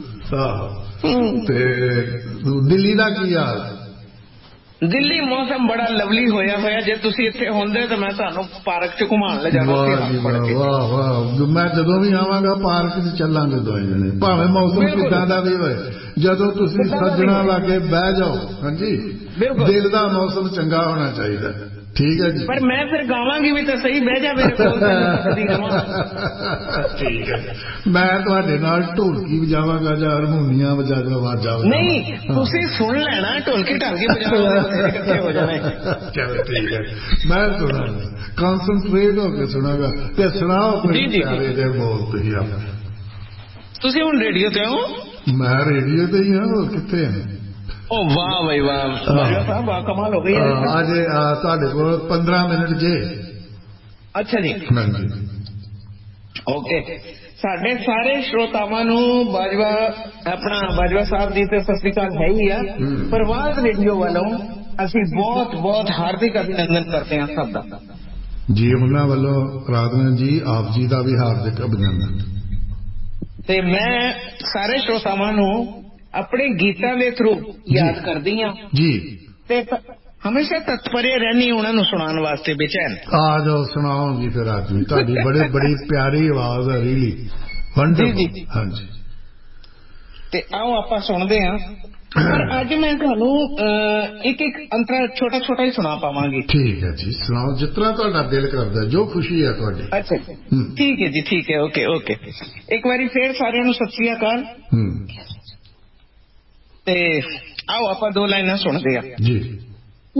ਤੇ ਦਿੱਲੀ ਦਾ ਕੀ ਹਾਲ? ਦਿੱਲੀ ਮੌਸਮ ਬੜਾ ਲਵਲੀ ਹੋਇਆ ਹੋਇਆ। ਜੇ ਤੁਸੀਂ ਇੱਥੇ ਹੁੰਦੇ ਤਾਂ ਮੈਂ ਤੁਹਾਨੂੰ ਪਾਰਕ ਚ ਘੁਮਾਉਣ ਲੈ ਜਾਣਾ। ਵਾਹ ਵਾਹ, ਮੈਂ ਜਦੋਂ ਵੀ ਆਵਾਂਗਾ ਪਾਰਕ ਚ ਚੱਲਾਂਗੇ ਦੋਵੇਂ ਜਣੇ, ਭਾਵੇਂ ਮੌਸਮ ਕਿੱਦਾਂ ਦਾ ਵੀ ਹੋਏ। ਜਦੋਂ ਤੁਸੀਂ ਸੱਜਣਾ ਲਾਗੇ ਬਹਿ ਜਾਓ, ਹਾਂਜੀ, ਦਿਲ ਦਾ ਮੌਸਮ ਚੰਗਾ ਹੋਣਾ ਚਾਹੀਦਾ। ਠੀਕ ਹੈ ਜੀ, ਪਰ ਮੈਂ ਫਿਰ ਗਾਵਾਂਗੀ ਵੀ ਤਾਂ ਸਹੀ, ਬਹਿ ਜਾ ਮੇਰੇ ਕੋਲ। ਠੀਕ ਹੈ, ਮੈਂ ਤੁਹਾਡੇ ਨਾਲ ਢੋਲਕੀ ਵਜਾਵਾਂਗਾ ਜਾਂ ਹਾਰਮੋਨੀਆ ਵਜਾ ਆਵਾਜ਼ਾਂ। ਨਹੀਂ, ਤੁਸੀਂ ਸੁਣ ਲੈਣਾ, ਢੋਲਕੀ ਢਾਲਕੀ ਵਜਾਵਾਂਗੇ, ਇਕੱਠੇ ਹੋ ਜਾਣਾ। ਚਲੋ ਠੀਕ ਹੈ, ਮੈਂ ਸੁਣਾਂਗਾ, ਕਨਸਨਟਰੇਟ ਹੋ ਕੇ ਸੁਣਾਂਗਾ। ਤੇ ਸੁਣਾਓ ਕੋਈ ਪਿਆਰੇ ਜਿਹੇ ਬੋਲ ਤੁਸੀਂ ਆਪਣੇ। ਤੁਸੀਂ ਹੁਣ ਰੇਡੀਓ ਤੇ ਹੋ? ਮੈਂ ਰੇਡੀਓ ਤੇ ਹੀ ਹਾਂ, ਹੋਰ ਕਿੱਥੇ ਹਾਂ। ਉਹ ਵਾਹ ਬਈ ਵਾਹ, ਸਾਹਿਬ ਵਾਹ, ਕਮਾਲ ਹੋ ਗਈ। ਅੱਜ ਤੁਹਾਡੇ ਕੋਲ ਪੰਦਰਾਂ ਮਿੰਟ ਜੇ। ਅੱਛਾ ਜੀ, ਹਾਂਜੀ, ਓਕੇ। ਸਾਡੇ ਸਾਰੇ ਸ਼ਰੋਤਾਵਾਂ ਨੂੰ ਬਾਜਵਾ ਆਪਣਾ ਬਾਜਵਾ ਸਾਹਿਬ ਜੀ ਤੇ ਸਤਿ ਸ੍ਰੀ ਅਕਾਲ ਹੈ ਹੀ ਆ। ਪ੍ਰਵਾਜ਼ ਰੇਡੀਓ ਵੱਲੋਂ ਅਸੀਂ ਬਹੁਤ ਬਹੁਤ ਹਾਰਦਿਕ ਅਭਿਨੰਦਨ ਕਰਦੇ ਹਾਂ ਸਭ ਦਾ ਜੀ। ਉਹਨਾਂ ਵੱਲੋਂ ਰਾਧਵਨ ਜੀ ਆਪ ਜੀ ਦਾ ਵੀ ਹਾਰਦਿਕ ਅਭਿਨੰਦਨ। ਤੇ ਮੈਂ ਸਾਰੇ ਸ਼ਰੋਤਾਵਾਂ ਨੂੰ ਆਪਣੇ ਗੀਤਾਂ ਦੇ ਥਰੂ ਯਾਦ ਕਰਦੀ ਹਾਂ ਜੀ, ਤੇ ਹਮੇਸ਼ਾ ਤਤਪਰੇ ਰਹਿਣੀ ਉਹਨਾਂ ਨੂੰ ਸੁਣਾਉਣ ਵਾਸਤੇ ਬੇਚੈਨ। ਆ ਜਾਓ, ਸੁਣਾਓ ਜੀ ਫਿਰ ਅੱਜ ਵੀ। ਤੁਹਾਡੀ ਬੜੀ ਬੜੀ ਪਿਆਰੀ ਆਵਾਜ਼ ਹੈ, ਰੀਲੀ ਵੰਡਰਫੁਲ। ਹਾਂਜੀ, ਤੇ ਆਓ ਆਪਾਂ ਸੁਣਦੇ ਹਾਂ। ਪਰ ਅੱਜ ਮੈਂ ਤੁਹਾਨੂੰ ਇੱਕ ਇੱਕ ਅੰਤਰਾ ਛੋਟਾ ਛੋਟਾ ਹੀ ਸੁਣਾ ਪਾਵਾਂਗੀ। ਠੀਕ ਹੈ ਜੀ, ਸੁਣਾਓ ਜਿਸ ਤਰ੍ਹਾਂ ਤੁਹਾਡਾ ਦਿਲ ਕਰਦਾ, ਜੋ ਖੁਸ਼ੀ ਹੈ ਤੁਹਾਡੀ। ਅੱਛਾ, ਠੀਕ ਹੈ ਜੀ, ਠੀਕ ਹੈ, ਓਕੇ ਓਕੇ। ਇੱਕ ਵਾਰੀ ਫੇਰ ਸਾਰਿਆਂ ਨੂੰ ਸਤਿ ਸ੍ਰੀ ਅਕਾਲ। ਹੂੰ, ਤੇ ਆਓ ਆਪਾਂ ਦੋ ਲਾਈਨਾਂ ਸੁਣਦੇ ਹਾਂ ਜੀ।